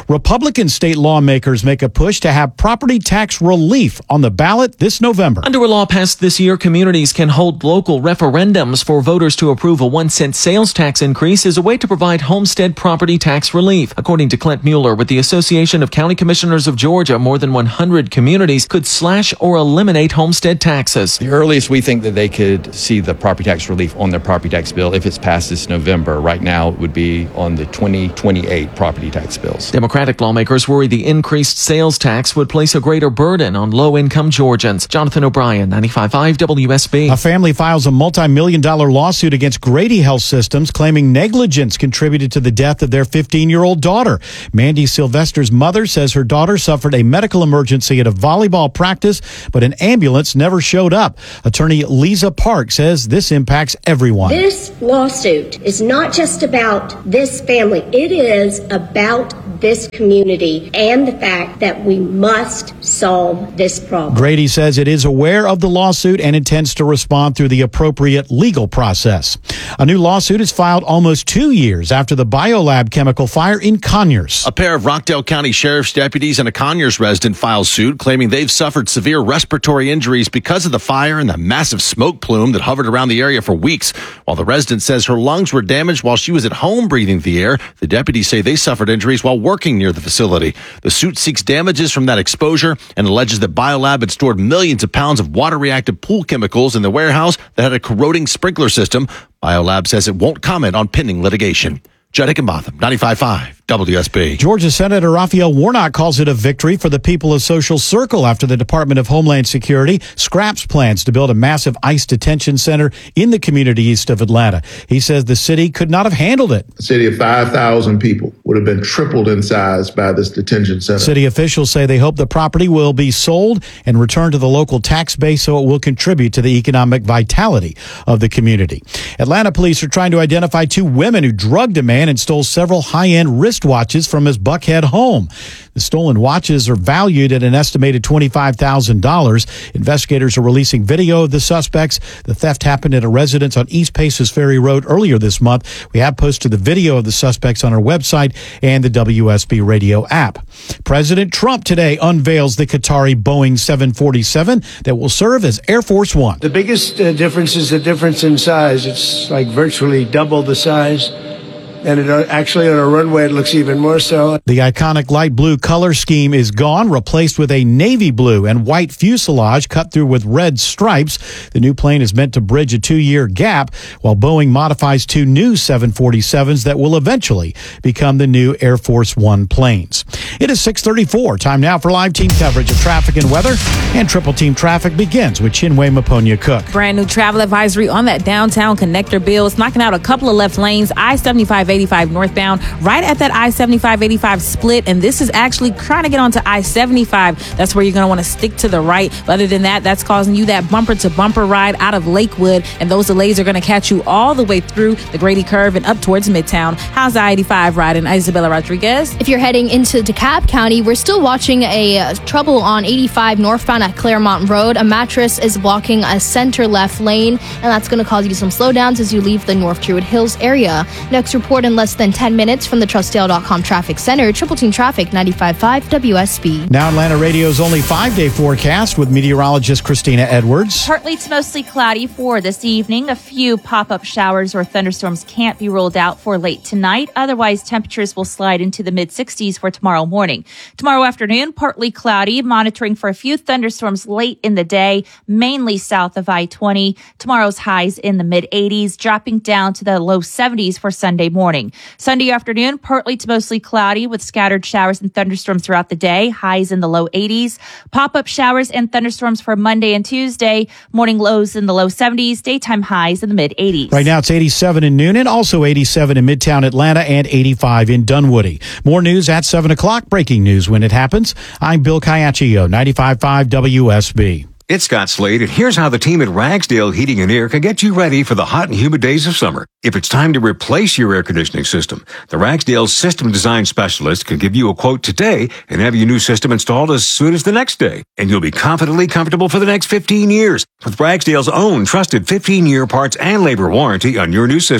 [SPEAKER 24] Republican state lawmakers make a push to have property tax relief on the ballot this November.
[SPEAKER 4] Under a law passed this year, communities can hold local referendums for voters to approve a one cent sales tax increase as a way to provide homestead property tax relief. According to Clint Mueller with the Association of County Commissioners of Georgia, more than one hundred communities could slash or eliminate homestead taxes.
[SPEAKER 8] The earliest we think that they could see the property tax relief on their property tax bill, if it's passed this November, right now it would be on the twenty twenty-eight property tax bills.
[SPEAKER 4] Democratic lawmakers worry the increased sales tax would place a greater burden on low-income Georgians. Jonathan O'Brien, ninety-five point five W S B.
[SPEAKER 24] A family files a multi-million dollar lawsuit against Grady Health Systems, claiming negligence contributed to the death of their fifteen-year-old daughter. Mandy Sylvester's mother says her daughter suffered a medical emergency at a volleyball practice, but an ambulance never showed up. Attorney Lisa Park says this impacts everyone.
[SPEAKER 9] This lawsuit is not just about this family. It is about this community and the fact that we must solve this problem.
[SPEAKER 24] Grady says it is aware of the lawsuit and intends to respond through the appropriate legal process. A new lawsuit is filed almost two years after the Biolab chemical fire in Conyers.
[SPEAKER 11] A pair of Rockdale County Sheriff's deputies and a Conyers resident filed suit claiming they've suffered severe respiratory injuries because of the fire and the massive smoke plume that hovered around the area for weeks. While the resident says her lungs were damaged while she was at home breathing the air, the deputies say they suffered injuries while working near the facility. The suit seeks damages from that exposure and alleges that Biolab had stored millions of pounds of water-reactive pool chemicals in the warehouse that had a corroding sprinkler system. Biolab says it won't comment on pending litigation. Judd Hickenbotham, ninety-five point five W S B.
[SPEAKER 24] Georgia Senator Raphael Warnock calls it a victory for the people of Social Circle after the Department of Homeland Security scraps plans to build a massive ICE detention center in the community east of Atlanta. He says the city could not have handled it.
[SPEAKER 12] A city of five thousand people would have been tripled in size by this detention center.
[SPEAKER 24] City officials say they hope the property will be sold and returned to the local tax base so it will contribute to the economic vitality of the community. Atlanta police are trying to identify two women who drugged a man and stole several high-end wristwatches from his Buckhead home. The stolen watches are valued at an estimated twenty-five thousand dollars. Investigators are releasing video of the suspects. The theft happened at a residence on East Paces Ferry Road earlier this month. We have posted the video of the suspects on our website and the W S B radio app. President Trump today unveils the Qatari Boeing seven forty-seven that will serve as Air Force One.
[SPEAKER 26] The biggest uh, difference is the difference in size. It's like virtually double the size. And it, uh, actually on a runway, it looks even more so.
[SPEAKER 24] The iconic light blue color scheme is gone, replaced with a navy blue and white fuselage cut through with red stripes. The new plane is meant to bridge a two-year gap, while Boeing modifies two new seven forty-sevens that will eventually become the new Air Force One planes. It is six thirty-four. Time now for live team coverage of traffic and weather. And Triple Team Traffic begins with Chinwe Maponia Cook.
[SPEAKER 6] Brand new travel advisory on that downtown connector bill. It's knocking out a couple of left lanes. I seventy-five eighty-five northbound, right at that I seventy-five eighty-five split. And this is actually trying to get onto I seventy-five. That's where you're going to want to stick to the right. But other than that, that's causing you that bumper to bumper ride out of Lakewood. And those delays are going to catch you all the way through the Grady Curve and up towards Midtown. How's I eighty-five riding? Isabella Rodriguez.
[SPEAKER 7] If you're heading into DeKalb County, we're still watching a uh, trouble on eighty-five northbound at Claremont Road. A mattress is blocking a center left lane, and that's going to cause you some slowdowns as you leave the North Druid Hills area. Next report in less than ten minutes from the Trustdale dot com Traffic Center. Triple Team Traffic, ninety-five point five W S B.
[SPEAKER 24] Now Atlanta Radio's only five-day forecast with meteorologist Christina Edwards.
[SPEAKER 27] Partly to mostly cloudy for this evening. A few pop-up showers or thunderstorms can't be ruled out for late tonight. Otherwise, temperatures will slide into the mid-sixties for tomorrow morning. Tomorrow afternoon, partly cloudy, monitoring for a few thunderstorms late in the day, mainly south of I twenty. Tomorrow's highs in the mid-eighties, dropping down to the low seventies for Sunday morning. Sunday afternoon, partly to mostly cloudy with scattered showers and thunderstorms throughout the day, highs in the low eighties. Pop-up showers and thunderstorms for Monday and Tuesday, morning lows in the low seventies, daytime highs in the mid-eighties.
[SPEAKER 24] Right now it's eighty-seven in Noonan, also eighty-seven in Midtown Atlanta, and eighty-five in Dunwoody. More news at seven o'clock, breaking news when it happens. I'm Bill Caiaccio, ninety-five point five W S B.
[SPEAKER 28] It's Scott Slade, and here's how the team at Ragsdale Heating and Air can get you ready for the hot and humid days of summer. If it's time to replace your air conditioning system, the Ragsdale System Design Specialist can give you a quote today and have your new system installed as soon as the next day. And you'll be confidently comfortable for the next fifteen years with Ragsdale's own trusted fifteen-year parts and labor warranty on your new system.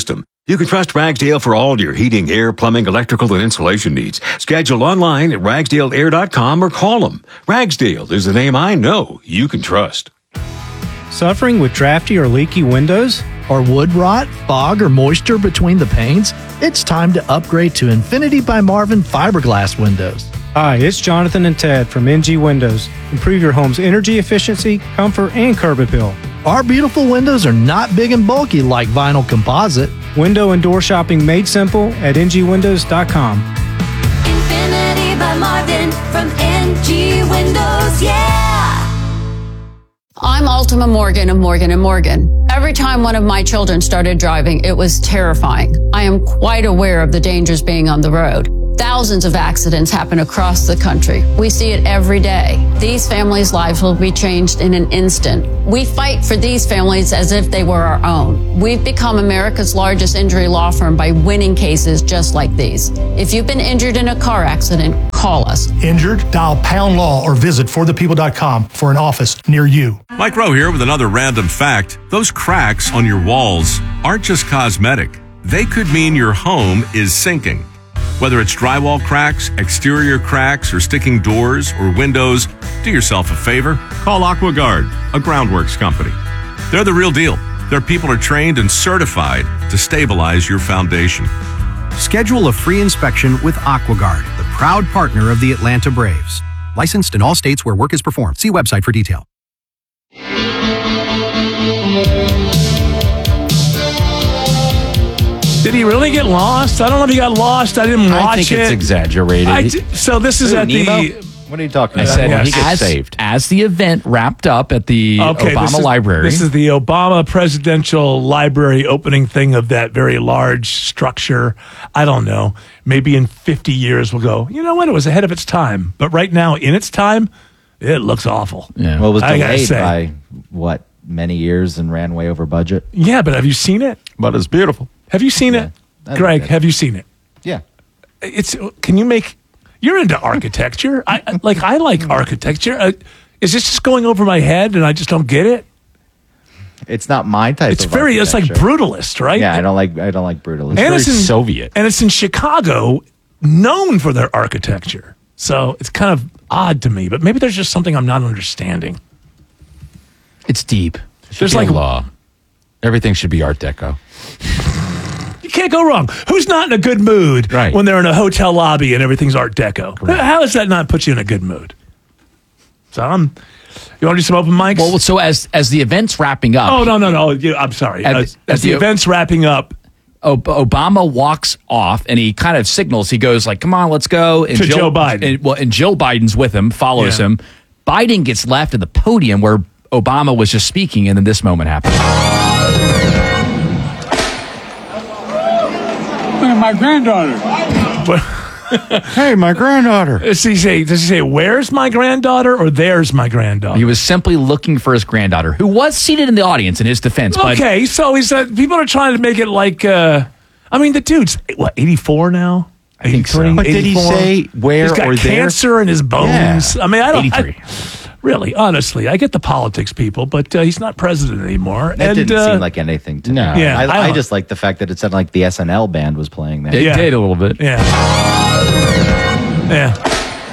[SPEAKER 28] You can trust Ragsdale for all your heating, air, plumbing, electrical, and insulation needs. Schedule online at ragsdale air dot com or call them. Ragsdale is the name I know you can trust.
[SPEAKER 1] Suffering with drafty or leaky windows?
[SPEAKER 2] Or wood rot, fog, or moisture between the panes? It's time to upgrade to Infinity by Marvin fiberglass windows.
[SPEAKER 1] Hi, it's Jonathan and Ted from N G Windows. Improve your home's energy efficiency, comfort, and curb appeal.
[SPEAKER 2] Our beautiful windows are not big and bulky like vinyl composite.
[SPEAKER 1] Window and door shopping made simple at n g windows dot com.
[SPEAKER 3] Infinity by Marvin from N G Windows, yeah!
[SPEAKER 5] I'm Ultima Morgan of Morgan and Morgan. Every time one of my children started driving, it was terrifying. I am quite aware of the dangers being on the road. Thousands of accidents happen across the country. We see it every day. These families' lives will be changed in an instant. We fight for these families as if they were our own. We've become America's largest injury law firm by winning cases just like these. If you've been injured in a car accident, call us.
[SPEAKER 10] Injured? Dial pound law or visit for the people dot com for an office near you.
[SPEAKER 13] Mike Rowe here with another random fact. Those cracks on your walls aren't just cosmetic. They could mean your home is sinking. Whether it's drywall cracks, exterior cracks, or sticking doors or windows, do yourself a favor. Call AquaGuard, a groundworks company. They're the real deal. Their people are trained and certified to stabilize your foundation.
[SPEAKER 14] Schedule a free inspection with AquaGuard, the proud partner of the Atlanta Braves. Licensed in all states where work is performed. See website for detail.
[SPEAKER 17] Did he really get lost? I don't know if he got lost. I didn't watch it.
[SPEAKER 29] I think it's exaggerated.
[SPEAKER 17] I d- so this is
[SPEAKER 29] Ooh,
[SPEAKER 17] at
[SPEAKER 29] Nemo?
[SPEAKER 17] the...
[SPEAKER 29] What are you talking
[SPEAKER 17] I
[SPEAKER 29] about?
[SPEAKER 17] said
[SPEAKER 29] Well,
[SPEAKER 17] yes.
[SPEAKER 29] he gets
[SPEAKER 17] As-
[SPEAKER 29] saved. As the event wrapped up at the
[SPEAKER 17] Okay,
[SPEAKER 29] Obama
[SPEAKER 17] this is,
[SPEAKER 29] Library.
[SPEAKER 17] This is the Obama Presidential Library opening thing of that very large structure. I don't know. Maybe in fifty years we'll go, you know what? It was ahead of its time. But right now, in its time, it looks awful.
[SPEAKER 29] Yeah.
[SPEAKER 30] Well, it was
[SPEAKER 17] I gotta
[SPEAKER 30] delayed
[SPEAKER 17] say.
[SPEAKER 30] by, what, many years and ran way over budget?
[SPEAKER 17] Yeah, but have you seen it?
[SPEAKER 29] But it's beautiful.
[SPEAKER 17] Have you seen it?
[SPEAKER 30] I
[SPEAKER 17] Greg,
[SPEAKER 30] like it.
[SPEAKER 17] have you seen it?
[SPEAKER 30] Yeah.
[SPEAKER 17] It's can you make you're into architecture. I like I like architecture. Uh, is this just going over my head and I just don't get it?
[SPEAKER 30] It's not my type
[SPEAKER 17] It's
[SPEAKER 30] of
[SPEAKER 17] very it's like
[SPEAKER 30] architecture.
[SPEAKER 17] brutalist, right?
[SPEAKER 30] Yeah, I don't like I don't like brutalist.
[SPEAKER 17] and it's in,
[SPEAKER 29] Soviet.
[SPEAKER 17] And it's in Chicago, known for their architecture. So it's kind of odd to me, but maybe there's just something I'm not understanding.
[SPEAKER 29] It's deep.
[SPEAKER 17] There's like
[SPEAKER 29] law. Everything should be Art Deco.
[SPEAKER 17] You can't go wrong. Who's not in a good mood
[SPEAKER 29] Right.
[SPEAKER 17] when they're in a hotel lobby and everything's Art Deco? How does that not put you in a good mood? So I'm. You want to do some open mics?
[SPEAKER 29] Well, so as as the event's wrapping up.
[SPEAKER 17] Oh no no no! You- I'm sorry.
[SPEAKER 29] At-
[SPEAKER 17] as
[SPEAKER 29] at
[SPEAKER 17] as the
[SPEAKER 29] the-
[SPEAKER 17] event's wrapping up,
[SPEAKER 29] Ob- Obama walks off and he kind of signals. He goes like, "Come on, let's go." And
[SPEAKER 17] To Joe Biden.
[SPEAKER 29] And, well, and Jill Biden's with him, follows
[SPEAKER 17] Yeah.
[SPEAKER 29] him. Biden gets left at the podium where Obama was just speaking, and then this moment happened.
[SPEAKER 31] My granddaughter.
[SPEAKER 29] Hey, my granddaughter.
[SPEAKER 17] Does he say? Does he say, "Where's my granddaughter" or "There's my granddaughter"?
[SPEAKER 29] He was simply looking for his granddaughter, who was seated in the audience. In his defense, but
[SPEAKER 17] Okay, so he's uh, people are trying to make it like. Uh, I mean, the dude's what eighty-four now.
[SPEAKER 29] I think so.
[SPEAKER 17] eighty-three,
[SPEAKER 29] But
[SPEAKER 30] did he
[SPEAKER 17] eighty-four?
[SPEAKER 30] say where
[SPEAKER 17] He's got
[SPEAKER 30] or there?
[SPEAKER 17] cancer in his bones.
[SPEAKER 30] Yeah.
[SPEAKER 17] I mean, I don't. I-
[SPEAKER 29] eighty-three.
[SPEAKER 17] really, honestly, I get the politics people, but uh, he's not president anymore.
[SPEAKER 30] That
[SPEAKER 17] and,
[SPEAKER 30] didn't
[SPEAKER 17] uh,
[SPEAKER 30] seem like anything to
[SPEAKER 29] No.
[SPEAKER 30] me.
[SPEAKER 17] Yeah,
[SPEAKER 30] I,
[SPEAKER 17] I
[SPEAKER 30] I,
[SPEAKER 17] don't-
[SPEAKER 30] just like the fact that it sounded like the S N L band was playing there.
[SPEAKER 29] it
[SPEAKER 17] Yeah.
[SPEAKER 29] did a little bit.
[SPEAKER 17] Yeah. Yeah.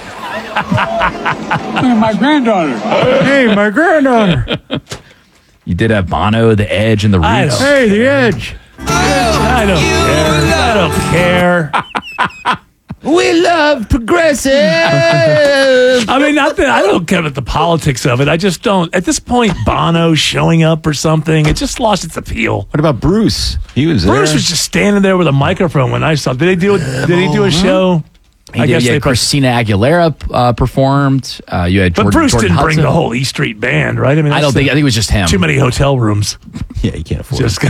[SPEAKER 31] My granddaughter.
[SPEAKER 29] Hey, my granddaughter. You did have Bono, The Edge, and The
[SPEAKER 17] I
[SPEAKER 29] Roots.
[SPEAKER 17] don't-
[SPEAKER 29] Hey, The Edge.
[SPEAKER 17] I don't care. I don't care.
[SPEAKER 29] We love progressive.
[SPEAKER 17] I mean, not that I don't care about the politics of it. I just don't. At this point, Bono showing up or something, it just lost its appeal.
[SPEAKER 29] What about Bruce? He was there.
[SPEAKER 17] Bruce was just standing there with a microphone when I saw. Did they do? Did he do a show?
[SPEAKER 29] He did, yeah,
[SPEAKER 17] they.
[SPEAKER 29] Christina Aguilera uh, performed. Uh, you had
[SPEAKER 17] But
[SPEAKER 29] Jordan,
[SPEAKER 17] Bruce
[SPEAKER 29] Jordan
[SPEAKER 17] didn't bring
[SPEAKER 29] Hudson.
[SPEAKER 17] the whole E Street band, right? I mean,
[SPEAKER 29] I don't
[SPEAKER 17] that's
[SPEAKER 29] think.
[SPEAKER 17] the-
[SPEAKER 29] I think it was just him.
[SPEAKER 17] too many hotel rooms.
[SPEAKER 29] Yeah, you can't afford
[SPEAKER 17] Just.
[SPEAKER 29] it.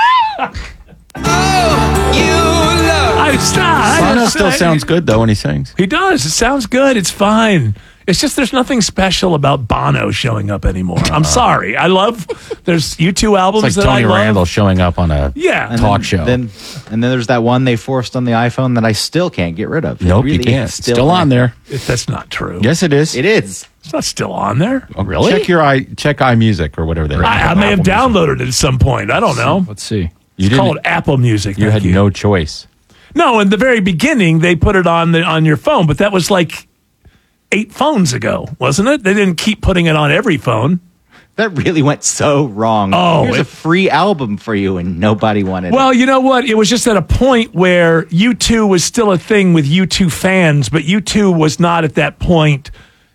[SPEAKER 17] I stop.
[SPEAKER 29] Bono still sounds good though when he sings.
[SPEAKER 17] He does. It sounds good. It's fine. It's just there's nothing special about Bono showing up anymore. I'm sorry. I love. There's U two albums
[SPEAKER 29] It's like
[SPEAKER 17] that
[SPEAKER 29] Tony
[SPEAKER 17] I love.
[SPEAKER 29] Randall showing up on a
[SPEAKER 17] Yeah.
[SPEAKER 30] And
[SPEAKER 29] talk
[SPEAKER 30] then,
[SPEAKER 29] show.
[SPEAKER 30] Then, and then there's that one they forced on the iPhone that I still can't get rid of. It
[SPEAKER 29] nope, you
[SPEAKER 30] really
[SPEAKER 29] can't.
[SPEAKER 30] is
[SPEAKER 29] Still, still on there.
[SPEAKER 17] If that's not true.
[SPEAKER 29] Yes, it is.
[SPEAKER 30] It is.
[SPEAKER 17] It's not still on there.
[SPEAKER 29] Oh, really?
[SPEAKER 32] Check your i check iMusic or whatever they.
[SPEAKER 17] I, I may have downloaded it at some point. I don't know.
[SPEAKER 29] Let's see.
[SPEAKER 17] It's
[SPEAKER 4] didn't-
[SPEAKER 17] called Apple Music.
[SPEAKER 4] You
[SPEAKER 17] thank
[SPEAKER 4] had no choice.
[SPEAKER 17] No, in the very beginning, they put it on the on your phone, but that was like eight phones ago, wasn't it? They didn't keep putting it on every phone.
[SPEAKER 30] That really went so wrong.
[SPEAKER 17] Oh,
[SPEAKER 30] Here's
[SPEAKER 17] it-
[SPEAKER 30] a free album for you, and nobody wanted it.
[SPEAKER 17] Well, you know what? It was just at a point where U two was still a thing with U two fans, but U two was not at that point,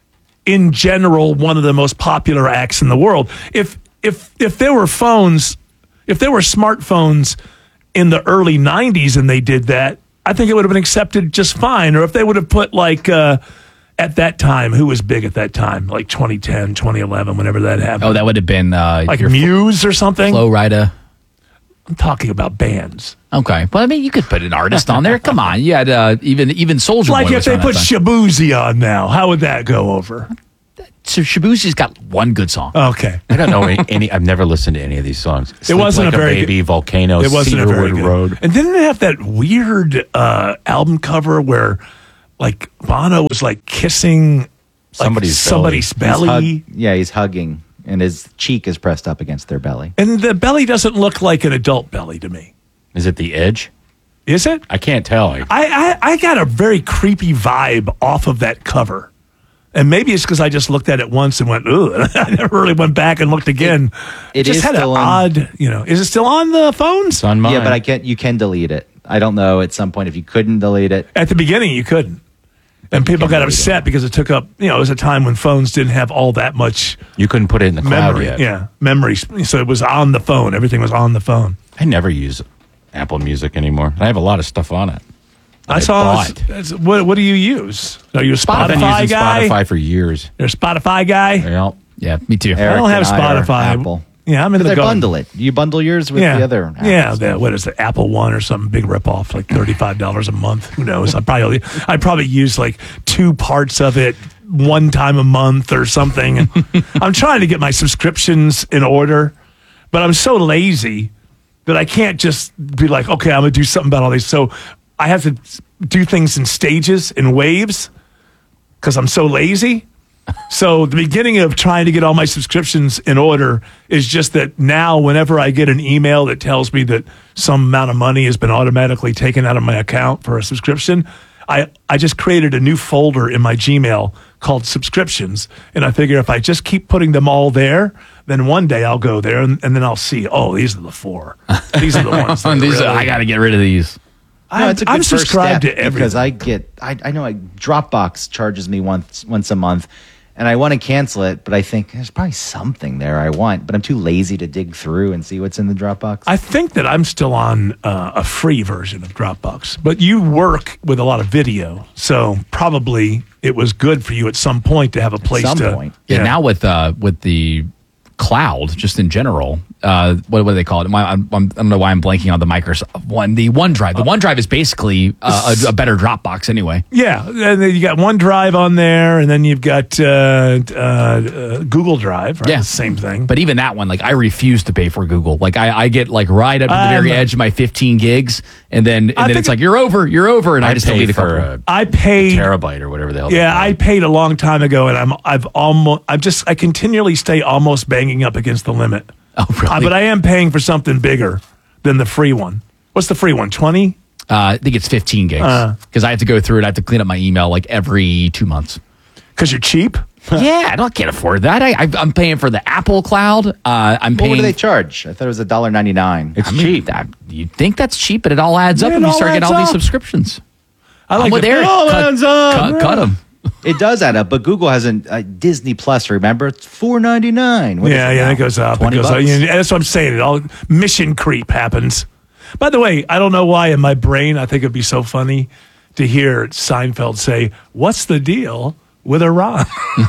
[SPEAKER 17] in general, one of the most popular acts in the world. If if if there were phones, if there were smartphones in the early nineties and they did that, I think it would have been accepted just fine. Or if they would have put like uh, at that time, who was big at that time, like twenty ten, twenty eleven, whenever that happened.
[SPEAKER 29] Oh, that would have been uh,
[SPEAKER 17] like
[SPEAKER 29] your
[SPEAKER 17] Muse or something.
[SPEAKER 29] Flo Rida.
[SPEAKER 17] I'm talking about bands.
[SPEAKER 29] Okay, well, I mean, you could put an artist on there. Come on, you had uh, even even Soulja
[SPEAKER 17] Like
[SPEAKER 29] Boy
[SPEAKER 17] if
[SPEAKER 29] was
[SPEAKER 17] they
[SPEAKER 29] on
[SPEAKER 17] put
[SPEAKER 29] that time.
[SPEAKER 17] Shabuzi on now, how would that go over?
[SPEAKER 29] So Shabuzi's got one good song.
[SPEAKER 17] Okay,
[SPEAKER 4] I don't know any, any. I've never listened to any of these songs.
[SPEAKER 17] It
[SPEAKER 4] Sleep
[SPEAKER 17] wasn't
[SPEAKER 4] like
[SPEAKER 17] a very
[SPEAKER 4] baby,
[SPEAKER 17] good,
[SPEAKER 4] Volcano,
[SPEAKER 17] It wasn't a very
[SPEAKER 4] Cedarwood
[SPEAKER 17] good.
[SPEAKER 4] Road.
[SPEAKER 17] And didn't it have that weird uh, album cover where, like, Bono was like kissing like,
[SPEAKER 30] Somebody's
[SPEAKER 17] somebody's
[SPEAKER 30] belly.
[SPEAKER 17] belly,
[SPEAKER 30] He's hug- yeah, he's hugging, and his cheek is pressed up against their belly.
[SPEAKER 17] and the belly doesn't look like an adult belly to me.
[SPEAKER 4] Is it the Edge?
[SPEAKER 17] Is it?
[SPEAKER 4] I can't tell. I,
[SPEAKER 17] I, I, I got a very creepy vibe off of that cover. And maybe it's because I just looked at it once and went, ooh. I never really went back and looked again.
[SPEAKER 30] It
[SPEAKER 17] just
[SPEAKER 30] is
[SPEAKER 17] had an
[SPEAKER 30] still on-
[SPEAKER 17] odd, you know, is it still on the phones?
[SPEAKER 4] It's on mine.
[SPEAKER 30] Yeah, but I can't. You can delete it. I don't know. At some point, if you couldn't delete it,
[SPEAKER 17] At the beginning, you couldn't. And people got upset because it took up, you know, it was a time when phones didn't have all that much
[SPEAKER 4] You couldn't put it in the cloud
[SPEAKER 17] memory.
[SPEAKER 4] yet.
[SPEAKER 17] Yeah, memory. So it was on the phone. Everything was on the phone.
[SPEAKER 4] I never use Apple Music anymore. I have a lot of stuff on it. that
[SPEAKER 17] I saw.
[SPEAKER 4] bought.
[SPEAKER 17] That's- what, what do you use? Are you a
[SPEAKER 4] I've been
[SPEAKER 17] Spotify
[SPEAKER 4] using
[SPEAKER 17] guy?
[SPEAKER 4] Spotify for years.
[SPEAKER 17] You're a Spotify guy?
[SPEAKER 4] Yeah.
[SPEAKER 29] Yeah, me too.
[SPEAKER 17] I don't have
[SPEAKER 30] Eric and I are
[SPEAKER 17] Spotify.
[SPEAKER 30] Apple.
[SPEAKER 17] Yeah, I'm in
[SPEAKER 30] But
[SPEAKER 17] the
[SPEAKER 30] they
[SPEAKER 17] garden.
[SPEAKER 30] bundle it. You bundle yours with
[SPEAKER 17] yeah.
[SPEAKER 30] the other.
[SPEAKER 17] Yeah, the, what is it? Apple One or something big ripoff, like thirty-five dollars a month. Who knows? I probably I probably use like two parts of it one time a month or something. I'm trying to get my subscriptions in order, but I'm so lazy that I can't just be like, okay, I'm gonna do something about all these. So I have to do things in stages, in waves, because I'm so lazy. So the beginning of trying to get all my subscriptions in order is just that now whenever I get an email that tells me that some amount of money has been automatically taken out of my account for a subscription, I, I just created a new folder in my Gmail called subscriptions. And I figure if I just keep putting them all there, then one day I'll go there and, and then I'll see, oh, these are the four. These are the ones. That
[SPEAKER 29] These
[SPEAKER 17] really,
[SPEAKER 29] are- I got to get rid of these.
[SPEAKER 30] No,
[SPEAKER 17] I'm,
[SPEAKER 30] it's a good
[SPEAKER 17] I'm
[SPEAKER 30] first
[SPEAKER 17] subscribed
[SPEAKER 30] step
[SPEAKER 17] to everything.
[SPEAKER 30] because I get. I, I know I, Dropbox charges me once once a month, and I want to cancel it, but I think there's probably something there I want, but I'm too lazy to dig through and see what's in the Dropbox.
[SPEAKER 17] I think that I'm still on uh, a free version of Dropbox, but you work with a lot of video, so probably it was good for you at some point to have a place
[SPEAKER 30] some
[SPEAKER 17] to.
[SPEAKER 30] point.
[SPEAKER 29] Yeah, now with uh, with the cloud, just in general, uh, what, what do they call it? My, I'm, I'm, I don't know why I'm blanking on the Microsoft one. The OneDrive. The OneDrive is basically uh, a, a better Dropbox anyway.
[SPEAKER 17] Yeah, and then you got OneDrive on there, and then you've got uh, uh, uh, Google Drive, right?
[SPEAKER 29] Yeah.
[SPEAKER 17] The same thing.
[SPEAKER 29] But even that one, like I refuse to pay for Google. Like I, I get like right up to the very
[SPEAKER 17] Um,
[SPEAKER 29] edge of my fifteen gigs, and then and
[SPEAKER 17] I
[SPEAKER 29] then
[SPEAKER 17] think
[SPEAKER 29] it's like you're over, you're over, and I,
[SPEAKER 4] I
[SPEAKER 29] just
[SPEAKER 4] pay
[SPEAKER 29] delete a
[SPEAKER 4] for
[SPEAKER 29] couple.
[SPEAKER 4] a
[SPEAKER 17] I paid
[SPEAKER 4] terabyte or whatever the hell.
[SPEAKER 17] Yeah, I paid a long time ago, and I'm I've almost I'm just I continually stay almost banging up against the limit.
[SPEAKER 29] Oh, really?
[SPEAKER 17] Uh, but I am paying for something bigger than the free one. What's the free one? twenty?
[SPEAKER 29] Uh, I think it's fifteen gigs
[SPEAKER 17] Uh.
[SPEAKER 29] because I have to go through it. I have to clean up my email like every two months.
[SPEAKER 17] Because you're cheap?
[SPEAKER 29] Yeah, I don't can't afford that. I, I I'm paying for the Apple Cloud. Uh, I'm
[SPEAKER 30] Well,
[SPEAKER 29] paying.
[SPEAKER 30] what do they charge? I thought it was a dollar ninety nine.
[SPEAKER 4] It's
[SPEAKER 29] I mean,
[SPEAKER 4] cheap.
[SPEAKER 29] that- you think that's cheap, but it all adds up
[SPEAKER 17] Yeah,
[SPEAKER 29] when
[SPEAKER 17] it
[SPEAKER 29] you
[SPEAKER 17] all
[SPEAKER 29] start getting
[SPEAKER 17] adds
[SPEAKER 29] all these
[SPEAKER 17] up.
[SPEAKER 29] subscriptions.
[SPEAKER 17] I like
[SPEAKER 29] I'm with
[SPEAKER 17] it.
[SPEAKER 29] Eric.
[SPEAKER 17] Oh,
[SPEAKER 29] Cut,
[SPEAKER 17] hands up.
[SPEAKER 29] cut, cut 'em.
[SPEAKER 30] It does add up, but Google hasn't. Uh, Disney Plus, remember, it's four ninety nine.
[SPEAKER 17] Yeah, yeah, it goes up. It
[SPEAKER 30] Twenty
[SPEAKER 17] goes up.
[SPEAKER 30] bucks.
[SPEAKER 17] Yeah, that's what I'm saying. It all mission creep happens. By the way, I don't know why in my brain I think it'd be so funny to hear Seinfeld say, "What's the deal with Iran?"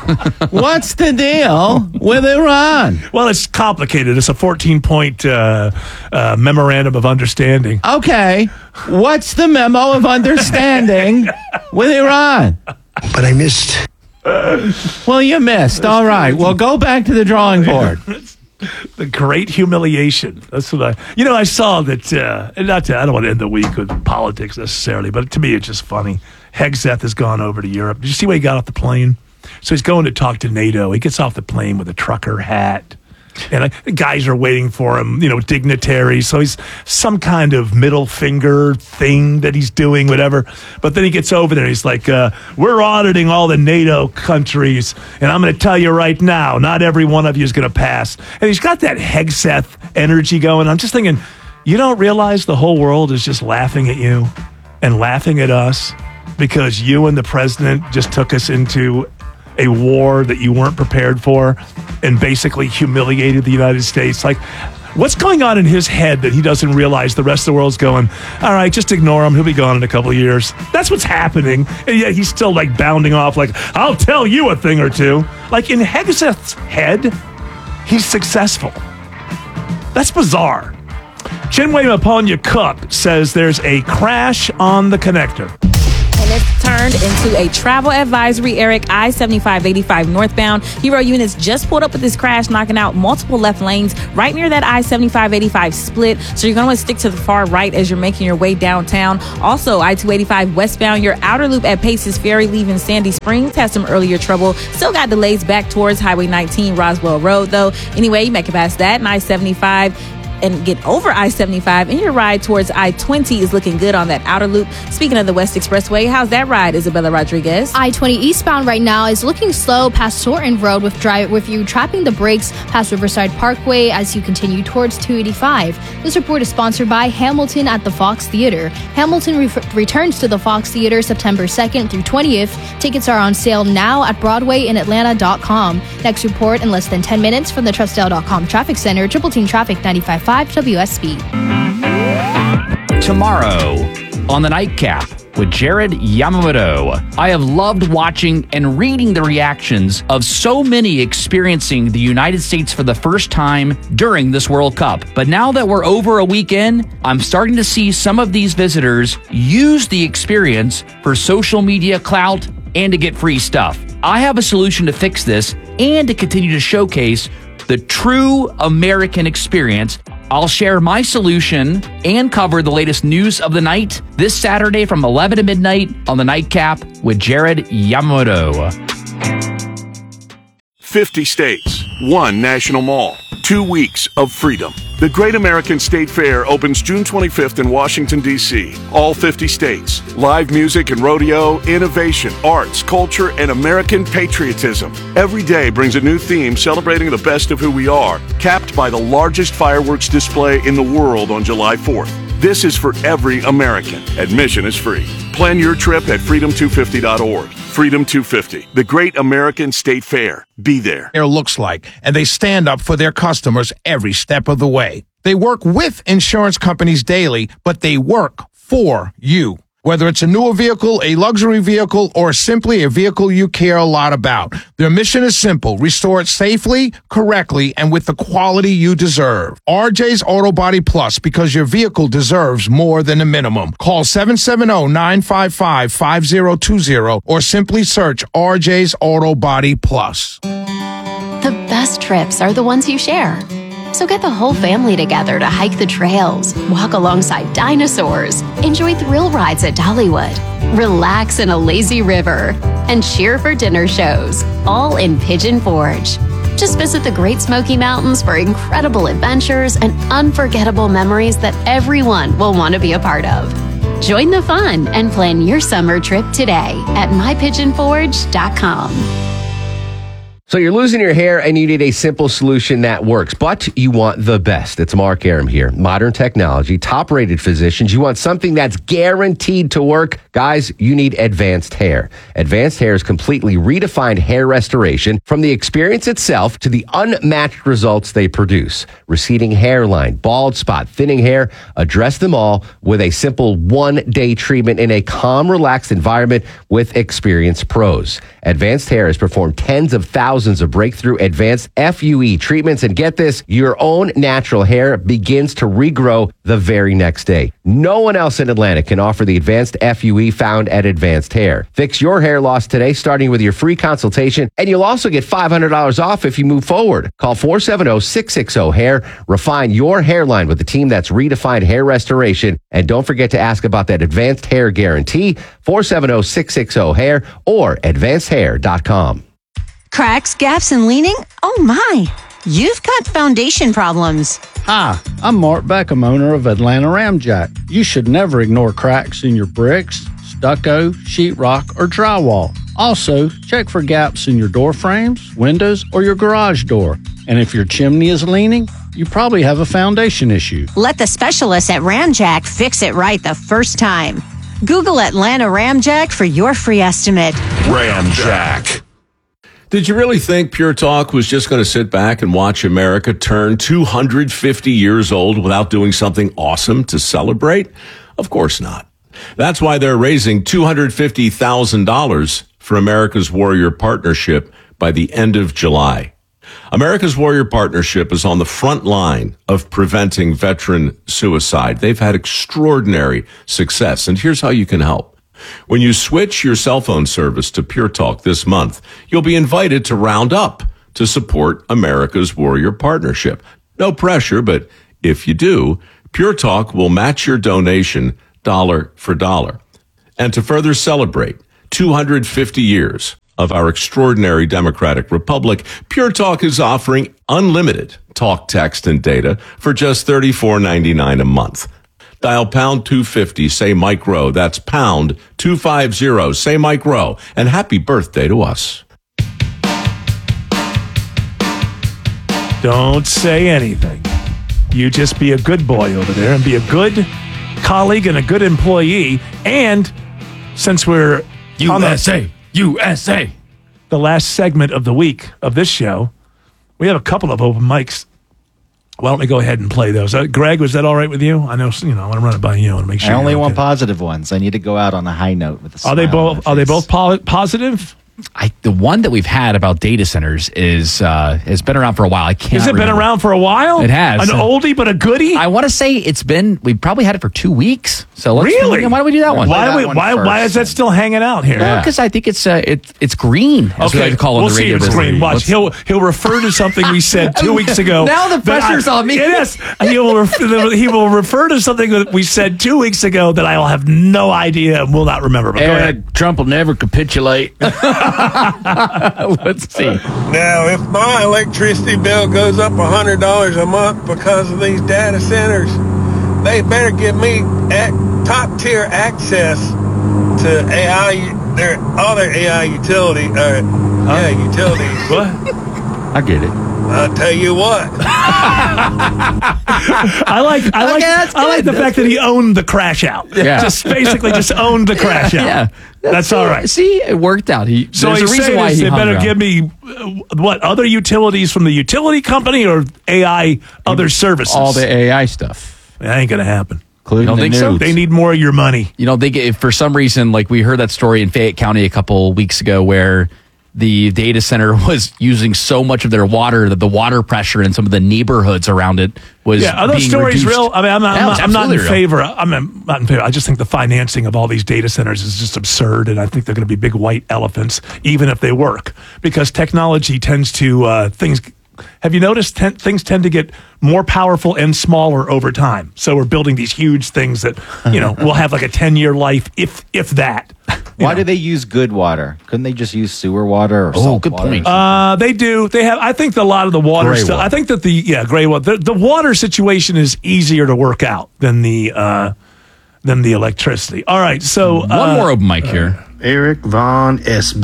[SPEAKER 8] What's the deal with Iran?
[SPEAKER 17] Well, it's complicated. It's a fourteen point uh, uh, memorandum of understanding.
[SPEAKER 8] Okay, what's the memo of understanding with Iran?
[SPEAKER 26] But I missed.
[SPEAKER 8] Well, you missed. All right. Well, go back to the drawing board.
[SPEAKER 17] The great humiliation. That's what I. You know, I saw that. Uh, and not to, I don't want to end the week with politics necessarily, but to me, it's just funny. Hegseth has gone over to Europe. Did you see where he got off the plane? So he's going to talk to NATO. He gets off the plane with a trucker hat. And like, the guys are waiting for him, you know, dignitaries. So he's some kind of middle finger thing that he's doing, whatever. But then he gets over there and he's like, uh, we're auditing all the NATO countries. And I'm going to tell you right now, not every one of you is going to pass. And he's got that Hegseth energy going. I'm just thinking, you don't realize the whole world is just laughing at you and laughing at us because you and the president just took us into a war that you weren't prepared for and basically humiliated the United States. Like, what's going on in his head that he doesn't realize the rest of the world's going, all right, just ignore him. He'll be gone in a couple of years. That's what's happening. And yet he's still like bounding off like, I'll tell you a thing or two. Like in Hegseth's head, he's successful. That's bizarre. Chinwe Maponya Cook says there's a crash on the connector.
[SPEAKER 6] And it's turned into a travel advisory, Eric. I seventy-five eighty-five northbound. Hero units just pulled up with this crash, knocking out multiple left lanes right near that I seventy-five eighty-five split. So you're going to want to stick to the far right as you're making your way downtown. Also, I two eighty-five westbound, your outer loop at Paces Ferry leaving Sandy Springs has some earlier trouble. Still got delays back towards Highway nineteen Roswell Road, though. Anyway, you make it past that. And I seventy-five and get over I seventy-five, and your ride towards I twenty is looking good on that outer loop. Speaking of the West Expressway, how's that ride, Isabella Rodriguez?
[SPEAKER 7] I twenty eastbound right now is looking slow past Sorton Road with drive with you trapping the brakes past Riverside Parkway as you continue towards two eighty-five. This report is sponsored by Hamilton at the Fox Theater. Hamilton re- returns to the Fox Theater September second through twentieth. Tickets are on sale now at broadway in atlanta dot com. Next report in less than ten minutes from the Trustdale dot com Traffic Center. Triple Team Traffic ninety-five point five W S B.
[SPEAKER 29] Tomorrow on the Nightcap with Jared Yamamoto. I have loved watching and reading the reactions of so many experiencing the United States for the first time during this World Cup. But now that we're over a weekend, I'm starting to see some of these visitors use the experience for social media clout and to get free stuff. I have a solution to fix this and to continue to showcase the true American experience. I'll share my solution and cover the latest news of the night this Saturday from eleven to midnight on the Nightcap with Jared Yamamoto.
[SPEAKER 9] fifty states, one national mall, two weeks of freedom. The Great American State Fair opens June twenty-fifth in Washington, D C All fifty states. Live music and rodeo, innovation, arts, culture, and American patriotism. Every day brings a new theme celebrating the best of who we are, capped by the largest fireworks display in the world on July fourth. This is for every American. Admission is free. Plan your trip at freedom two fifty dot org. Freedom two fifty, the Great American State Fair. Be there.
[SPEAKER 11] It looks like, and they stand up for their customers every step of the way. They work with insurance companies daily, but they work for you. Whether it's a newer vehicle, a luxury vehicle, or simply a vehicle you care a lot about, their mission is simple. Restore it safely, correctly, and with the quality you deserve. R J's Auto Body Plus, because your vehicle deserves more than a minimum. Call seven seven zero, nine five five, five zero two zero or simply search R J's Auto Body Plus.
[SPEAKER 15] The best trips are the ones you share. So get the whole family together to hike the trails, walk alongside dinosaurs, enjoy thrill rides at Dollywood, relax in a lazy river, and cheer for dinner shows, all in Pigeon Forge. Just visit the Great Smoky Mountains for incredible adventures and unforgettable memories that everyone will want to be a part of. Join the fun and plan your summer trip today at my pigeon forge dot com.
[SPEAKER 16] So you're losing your hair and you need a simple solution that works, but you want the best. It's Mark Aram here. Modern technology, top-rated physicians. You want something that's guaranteed to work. Guys, you need Advanced Hair. Advanced Hair's completely redefined hair restoration, from the experience itself to the unmatched results they produce. Receding hairline, bald spot, thinning hair, address them all with a simple one-day treatment in a calm, relaxed environment with experienced pros. Advanced Hair has performed tens of thousands of breakthrough advanced F U E treatments, and get this, your own natural hair begins to regrow the very next day. No one else in Atlanta can offer the advanced F U E found at Advanced Hair. Fix your hair loss today, starting with your free consultation, and you'll also get five hundred dollars off if you move forward. Call four seven zero, six six zero, hair. Refine your hairline with the team that's redefined hair restoration, and don't forget to ask about that Advanced Hair Guarantee, four seven zero, six six zero, hair or advanced hair dot com.
[SPEAKER 18] Cracks, gaps, and leaning? Oh my!
[SPEAKER 12] You've got foundation problems.
[SPEAKER 18] Hi, I'm Mark Beckham, owner of Atlanta Ramjack. You should never ignore cracks in your bricks, stucco, sheetrock, or drywall. Also, check for gaps in your door frames, windows, or your garage door. And if your chimney is leaning, you probably have a foundation issue.
[SPEAKER 12] Let the specialists at Ramjack fix it right the first time. Google Atlanta Ramjack for your free estimate.
[SPEAKER 13] Ramjack. Did you really think Pure Talk was just going to sit back and watch America turn two hundred fifty years old without doing something awesome to celebrate? Of course not. That's why they're raising two hundred fifty thousand dollars for America's Warrior Partnership by the end of July. America's Warrior Partnership is on the front line of preventing veteran suicide. They've had extraordinary success, and here's how you can help. When you switch your cell phone service to Pure Talk this month, you'll be invited to round up to support America's Warrior Partnership. No pressure, but if you do, Pure Talk will match your donation dollar for dollar. And to further celebrate two hundred fifty years of our extraordinary democratic republic, Pure Talk is offering unlimited talk, text, and data for just thirty-four ninety-nine a month. Dial pound two fifty, say Mike Rowe. That's pound two fifty, say Mike Rowe. And happy birthday to us.
[SPEAKER 17] Don't say anything. You just be a good boy over there and be a good colleague and a good employee. And since we're
[SPEAKER 8] U S A, U S A,
[SPEAKER 17] the last segment of the week of this show, we have a couple of open mics. Why don't we go ahead and play those? Uh, Greg, was that all right with you? I know, you know, I want to run it by you. I want to make sure.
[SPEAKER 30] I only
[SPEAKER 17] you're
[SPEAKER 30] want
[SPEAKER 17] okay.
[SPEAKER 30] positive ones. I need to go out on a high note with a smile.
[SPEAKER 17] Are they
[SPEAKER 30] on
[SPEAKER 17] both?
[SPEAKER 30] my
[SPEAKER 17] Are they
[SPEAKER 30] face.
[SPEAKER 17] both po- positive?
[SPEAKER 29] I, the one that we've had about data centers is uh, has been around for a while. I can't.
[SPEAKER 17] Has it been
[SPEAKER 29] remember.
[SPEAKER 17] around for a while?
[SPEAKER 29] It has.
[SPEAKER 17] An oldie but a goodie?
[SPEAKER 29] I want to say it's been. We probably had it for two weeks. So let's,
[SPEAKER 17] Really?
[SPEAKER 29] Why don't we do that one?
[SPEAKER 17] Why do
[SPEAKER 30] that
[SPEAKER 17] we?
[SPEAKER 30] one
[SPEAKER 17] Why? Why
[SPEAKER 30] first,
[SPEAKER 17] is that still hanging out here?
[SPEAKER 29] Because I think it's uh, it, it's green. As we like to call it
[SPEAKER 17] we'll
[SPEAKER 29] on the
[SPEAKER 17] see
[SPEAKER 29] radio
[SPEAKER 17] if it's
[SPEAKER 29] business.
[SPEAKER 17] green. Watch,
[SPEAKER 29] Let's-
[SPEAKER 17] he'll he'll refer to something we said two weeks ago.
[SPEAKER 29] Now the
[SPEAKER 17] that
[SPEAKER 29] pressure's
[SPEAKER 17] I-
[SPEAKER 29] on me.
[SPEAKER 17] Yes, he will. Refer, he will refer to something that we said two weeks ago that I will have no idea and will not remember. But go ahead.
[SPEAKER 8] Trump will never capitulate.
[SPEAKER 29] Let's see.
[SPEAKER 19] Now, if my electricity bill goes up one hundred dollars a month because of these data centers, they better give me top tier access to A I, their, all their A I utility, uh, yeah, utilities.
[SPEAKER 17] What?
[SPEAKER 8] I get it.
[SPEAKER 19] I'll tell you what.
[SPEAKER 17] I like I like
[SPEAKER 29] that's
[SPEAKER 17] I like
[SPEAKER 29] good.
[SPEAKER 17] the fact that he owned the crash out.
[SPEAKER 29] Yeah.
[SPEAKER 17] Just basically just owned the crash out.
[SPEAKER 29] Yeah,
[SPEAKER 17] That's all right.
[SPEAKER 29] See, it worked out. He
[SPEAKER 17] So
[SPEAKER 29] there's a
[SPEAKER 17] he's
[SPEAKER 29] reason
[SPEAKER 17] saying
[SPEAKER 29] why
[SPEAKER 17] is
[SPEAKER 29] he
[SPEAKER 17] they
[SPEAKER 29] hung
[SPEAKER 17] better
[SPEAKER 29] around.
[SPEAKER 17] give me uh, what other utilities from the utility company or A I other services.
[SPEAKER 8] All the A I stuff,
[SPEAKER 17] That ain't gonna happen.
[SPEAKER 8] including
[SPEAKER 29] don't
[SPEAKER 8] the
[SPEAKER 29] think so?
[SPEAKER 8] nudes.
[SPEAKER 17] They need more of your money.
[SPEAKER 29] You know, they get, for some reason, like we heard that story in Fayette County a couple weeks ago where the data center was using so much of their water that the water pressure in some of the neighborhoods around it was
[SPEAKER 17] Yeah, are those
[SPEAKER 29] being
[SPEAKER 17] stories
[SPEAKER 29] reduced.
[SPEAKER 17] real? I mean, I'm not,
[SPEAKER 29] Yeah,
[SPEAKER 17] I'm
[SPEAKER 29] it's
[SPEAKER 17] not, I'm not in
[SPEAKER 29] absolutely real.
[SPEAKER 17] favor. I'm not in favor. I just think the financing of all these data centers is just absurd, and I think they're going to be big white elephants, even if they work, because technology tends to uh, things. Have you noticed ten, things tend to get more powerful and smaller over time? So we're building these huge things that you know will have like a ten year life, if if that.
[SPEAKER 30] Why do they use good water? Couldn't they just use sewer water or
[SPEAKER 29] Oh,
[SPEAKER 30] salt
[SPEAKER 29] good
[SPEAKER 30] water?
[SPEAKER 29] point.
[SPEAKER 17] Uh, they do. They have. I think a lot of the water
[SPEAKER 30] Gray
[SPEAKER 17] stuff.
[SPEAKER 30] water.
[SPEAKER 17] I think that the yeah gray water. The, the water situation is easier to work out than the uh, than the electricity. All right. So
[SPEAKER 29] One
[SPEAKER 17] uh,
[SPEAKER 29] more open mic here.
[SPEAKER 20] Eric Von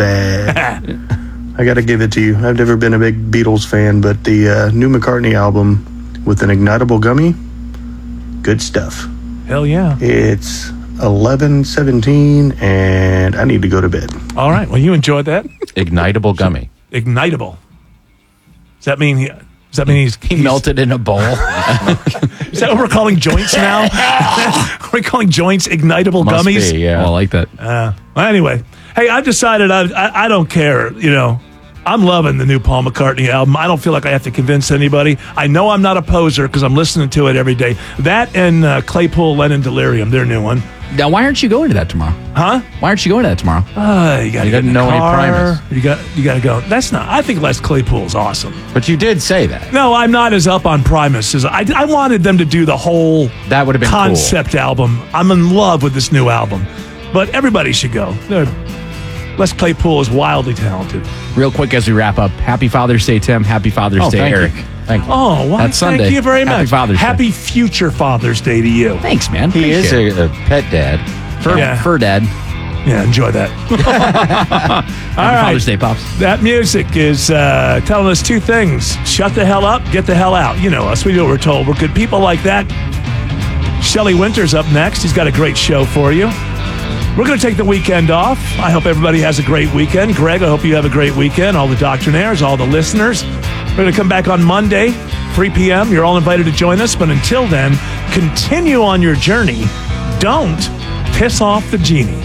[SPEAKER 20] Esbag. I got to give it to you. I've never been a big Beatles fan, but the uh, new McCartney album with an ignitable gummy, good stuff.
[SPEAKER 17] Hell yeah.
[SPEAKER 20] It's eleven seventeen, and I need to go to bed.
[SPEAKER 17] All right. Well, you enjoyed that.
[SPEAKER 8] Ignitable gummy.
[SPEAKER 17] Ignitable. Does that mean he? Does that mean he's,
[SPEAKER 29] He melted in a bowl.
[SPEAKER 17] Is that what we're calling joints now? Are we calling joints ignitable
[SPEAKER 8] Must
[SPEAKER 17] gummies?
[SPEAKER 8] be, yeah.
[SPEAKER 29] Oh, I like that.
[SPEAKER 17] Uh, well, anyway, hey, I've decided I, I I don't care. You know, I'm loving the new Paul McCartney album. I don't feel like I have to convince anybody. I know I'm not a poser because I'm listening to it every day. That and uh, Claypool, Lennon, Delirium, their new one.
[SPEAKER 29] Now, why aren't you going to that tomorrow?
[SPEAKER 17] Huh?
[SPEAKER 29] Why aren't you going to that tomorrow?
[SPEAKER 17] Uh, you got
[SPEAKER 8] He
[SPEAKER 17] to
[SPEAKER 8] doesn't know any Primus.
[SPEAKER 17] You got you got to go. That's not. I think Les Claypool's awesome.
[SPEAKER 8] But you did say that.
[SPEAKER 17] No, I'm not as up on Primus as I. I wanted them to do the whole
[SPEAKER 8] That would have been
[SPEAKER 17] concept album. I'm in love with this new album, but everybody should go. They're, Les Claypool is wildly talented.
[SPEAKER 29] Real quick as we wrap up, happy Father's Day, Tim. Happy Father's
[SPEAKER 4] Oh,
[SPEAKER 29] Day,
[SPEAKER 4] thank you.
[SPEAKER 29] Eric.
[SPEAKER 4] Thank you.
[SPEAKER 17] Oh, well,
[SPEAKER 29] That's
[SPEAKER 17] thank
[SPEAKER 29] Sunday.
[SPEAKER 17] you very
[SPEAKER 29] Happy
[SPEAKER 17] much.
[SPEAKER 29] Father's Day.
[SPEAKER 17] Happy future Father's Day to you.
[SPEAKER 29] Thanks, man.
[SPEAKER 4] He is
[SPEAKER 29] Appreciate it.
[SPEAKER 4] a, a pet dad.
[SPEAKER 29] Fur,
[SPEAKER 17] Yeah.
[SPEAKER 29] fur dad.
[SPEAKER 17] Yeah, enjoy that. All
[SPEAKER 29] Happy
[SPEAKER 17] right.
[SPEAKER 29] Father's Day, Pops.
[SPEAKER 17] That music is uh, telling us two things. Shut the hell up, get the hell out. You know us. We do what we're told. We're good people like that. Shelley Winter's up next. He's got a great show for you. We're going to take the weekend off. I hope everybody has a great weekend. Greg, I hope you have a great weekend. All the doctrinaires, all the listeners. We're going to come back on Monday, three p.m. You're all invited to join us. But until then, continue on your journey. Don't piss off the genie.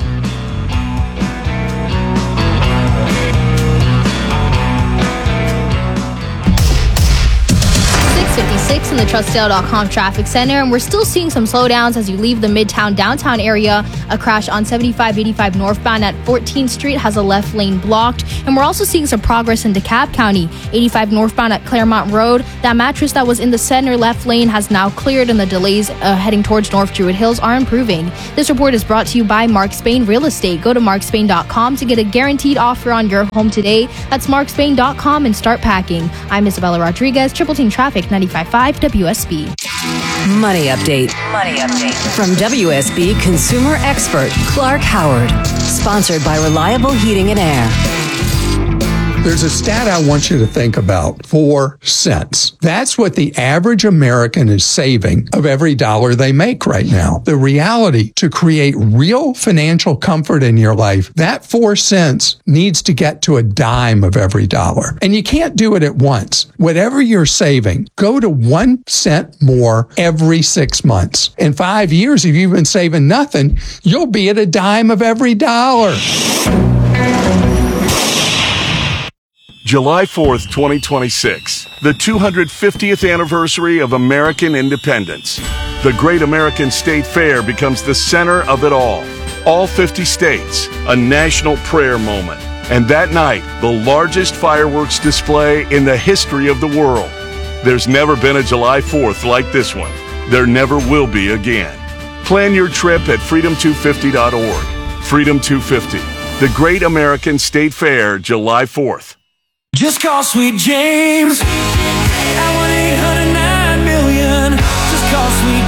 [SPEAKER 7] six fifty-six in the Trustdale dot com traffic center, and we're still seeing some slowdowns as you leave the Midtown downtown area. A crash on seventy-five eighty-five northbound at fourteenth Street has a left lane blocked, and we're also seeing some progress in DeKalb County. eighty-five northbound at Claremont Road, that mattress that was in the center left lane has now cleared, and the delays uh, heading towards North Druid Hills are improving. This report is brought to you by Mark Spain Real Estate. Go to mark spain dot com to get a guaranteed offer on your home today. That's mark spain dot com and start packing. I'm Isabella Rodriguez, Triple Team Traffic, ninety-five point five W S B.
[SPEAKER 1] Money update. Money update from W S B consumer expert Clark Howard. Sponsored by Reliable Heating and Air.
[SPEAKER 2] There's a stat I want you to think about. Four cents. That's what the average American is saving of every dollar they make right now. The reality, to create real financial comfort in your life, that four cents needs to get to a dime of every dollar. And you can't do it at once. Whatever you're saving, go to one cent more every six months. In five years, if you've been saving nothing, you'll be at a dime of every dollar.
[SPEAKER 9] July fourth, twenty twenty-six, the two hundred fiftieth anniversary of American independence. The Great American State Fair becomes the center of it all. All fifty states, a national prayer moment. And that night, the largest fireworks display in the history of the world. There's never been a July fourth like this one. There never will be again. Plan your trip at freedom two fifty dot org. Freedom two fifty, the Great American State Fair, July fourth.
[SPEAKER 3] Just call Sweet James at one eight hundred nine million. Just call Sweet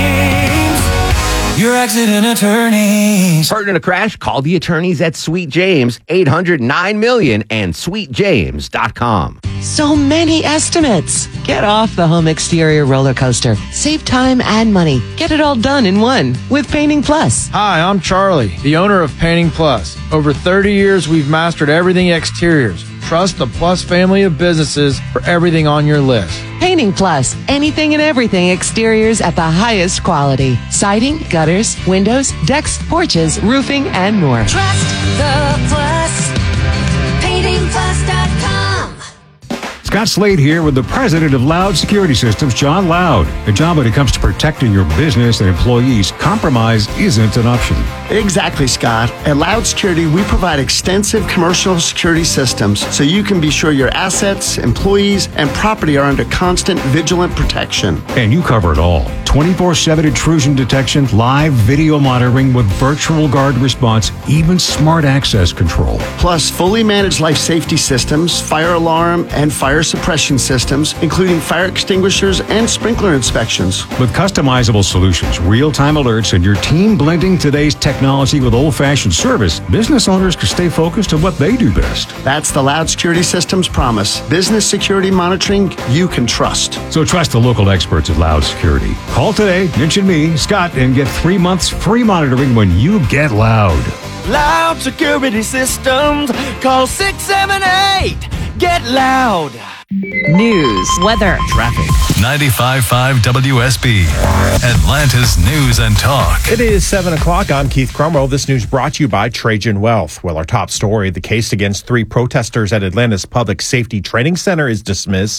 [SPEAKER 3] James, your accident attorneys.
[SPEAKER 16] Hurt in a crash? Call the attorneys at Sweet James, eight hundred nine million and sweet james dot com.
[SPEAKER 5] So many estimates. Get off the home exterior roller coaster. Save time and money. Get it all done in one with Painting Plus.
[SPEAKER 21] Hi, I'm Charlie, the owner of Painting Plus. Over thirty years, we've mastered everything exteriors. Trust the Plus family of businesses for everything on your list.
[SPEAKER 5] Painting Plus. Anything and everything exteriors at the highest quality. Siding, gutters, windows, decks, porches, roofing, and more.
[SPEAKER 1] Trust the Plus. painting plus dot com.
[SPEAKER 22] Scott Slade here with the president of Loud Security Systems, John Loud. A job when it comes to protecting your business and employees, compromise isn't an option.
[SPEAKER 23] Exactly, Scott. At Loud Security, we provide extensive commercial security systems so you can be sure your assets, employees, and property are under constant vigilant protection.
[SPEAKER 22] And you cover it all. twenty-four seven intrusion detection, live video monitoring with virtual guard response, even smart access control.
[SPEAKER 23] Plus, fully managed life safety systems, fire alarm, and fire suppression systems, including fire extinguishers and sprinkler inspections.
[SPEAKER 22] With customizable solutions, real-time alerts, and your team blending today's technology with old-fashioned service, business owners can stay focused on what they do best.
[SPEAKER 23] That's the Loud Security Systems promise. Business security monitoring you can trust.
[SPEAKER 22] So trust the local experts at Loud Security. Call today, mention me, Scott, and get three months free monitoring when you get loud.
[SPEAKER 3] Loud Security Systems. Call six seven eight. Get loud.
[SPEAKER 1] News, weather,
[SPEAKER 29] traffic.
[SPEAKER 24] ninety-five point five W S B, Atlanta's News and Talk.
[SPEAKER 25] It is seven o'clock. I'm Keith Cromwell. This news brought to you by Trajan Wealth. Well, our top story, the case against three protesters at Atlanta's Public Safety Training Center is dismissed.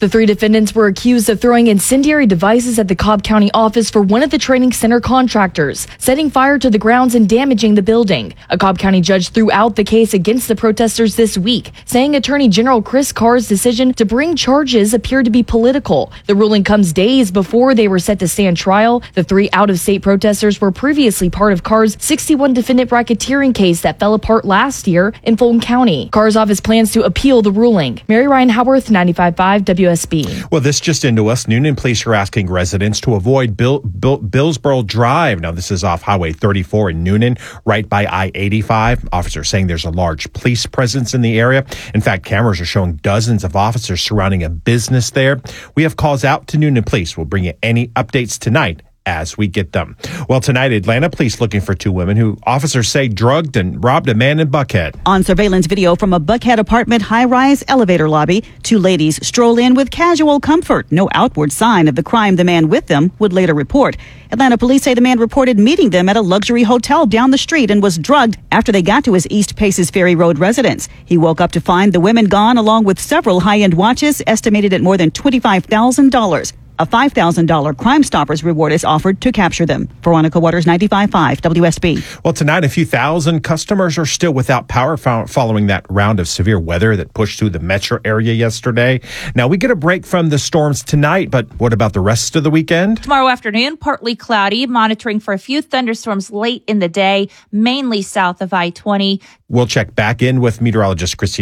[SPEAKER 6] The three defendants were accused of throwing incendiary devices at the Cobb County office for one of the training center contractors, setting fire to the grounds and damaging the building. A Cobb County judge threw out the case against the protesters this week, saying Attorney General Chris Carr's decision to bring charges appeared to be political. The ruling comes days before they were set to stand trial. The three out-of-state protesters were previously part of Carr's sixty-one defendant racketeering case that fell apart last year in Fulton County. Carr's office plans to appeal the ruling. Mary Ryan Howarth, ninety-five point five W S B.
[SPEAKER 25] Well, this just into us. Noonan police are asking residents to avoid Bill, Bill, Billsboro Drive. Now, this is off Highway thirty-four in Noonan, right by I eighty-five. Officers saying there's a large police presence in the area. In fact, cameras are showing dozens of officers surrounding a business there. We have calls out to Noonan Police. We'll bring you any updates tonight as we get them. Well, tonight, Atlanta police looking for two women who officers say drugged and robbed a man in Buckhead.
[SPEAKER 10] On surveillance video from a Buckhead apartment high-rise elevator lobby, two ladies stroll in with casual comfort. No outward sign of the crime the man with them would later report. Atlanta police say the man reported meeting them at a luxury hotel down the street and was drugged after they got to his East Paces Ferry Road residence. He woke up to find the women gone along with several high-end watches estimated at more than twenty-five thousand dollars. A five thousand dollars Crime Stoppers reward is offered to capture them. Veronica Waters, ninety-five point five W S B.
[SPEAKER 25] Well, tonight, a few thousand customers are still without power following that round of severe weather that pushed through the metro area yesterday. Now, we get a break from the storms tonight, but what about the rest of the weekend?
[SPEAKER 11] Tomorrow afternoon, partly cloudy, monitoring for a few thunderstorms late in the day, mainly south of I twenty.
[SPEAKER 25] We'll check back in with meteorologist Christine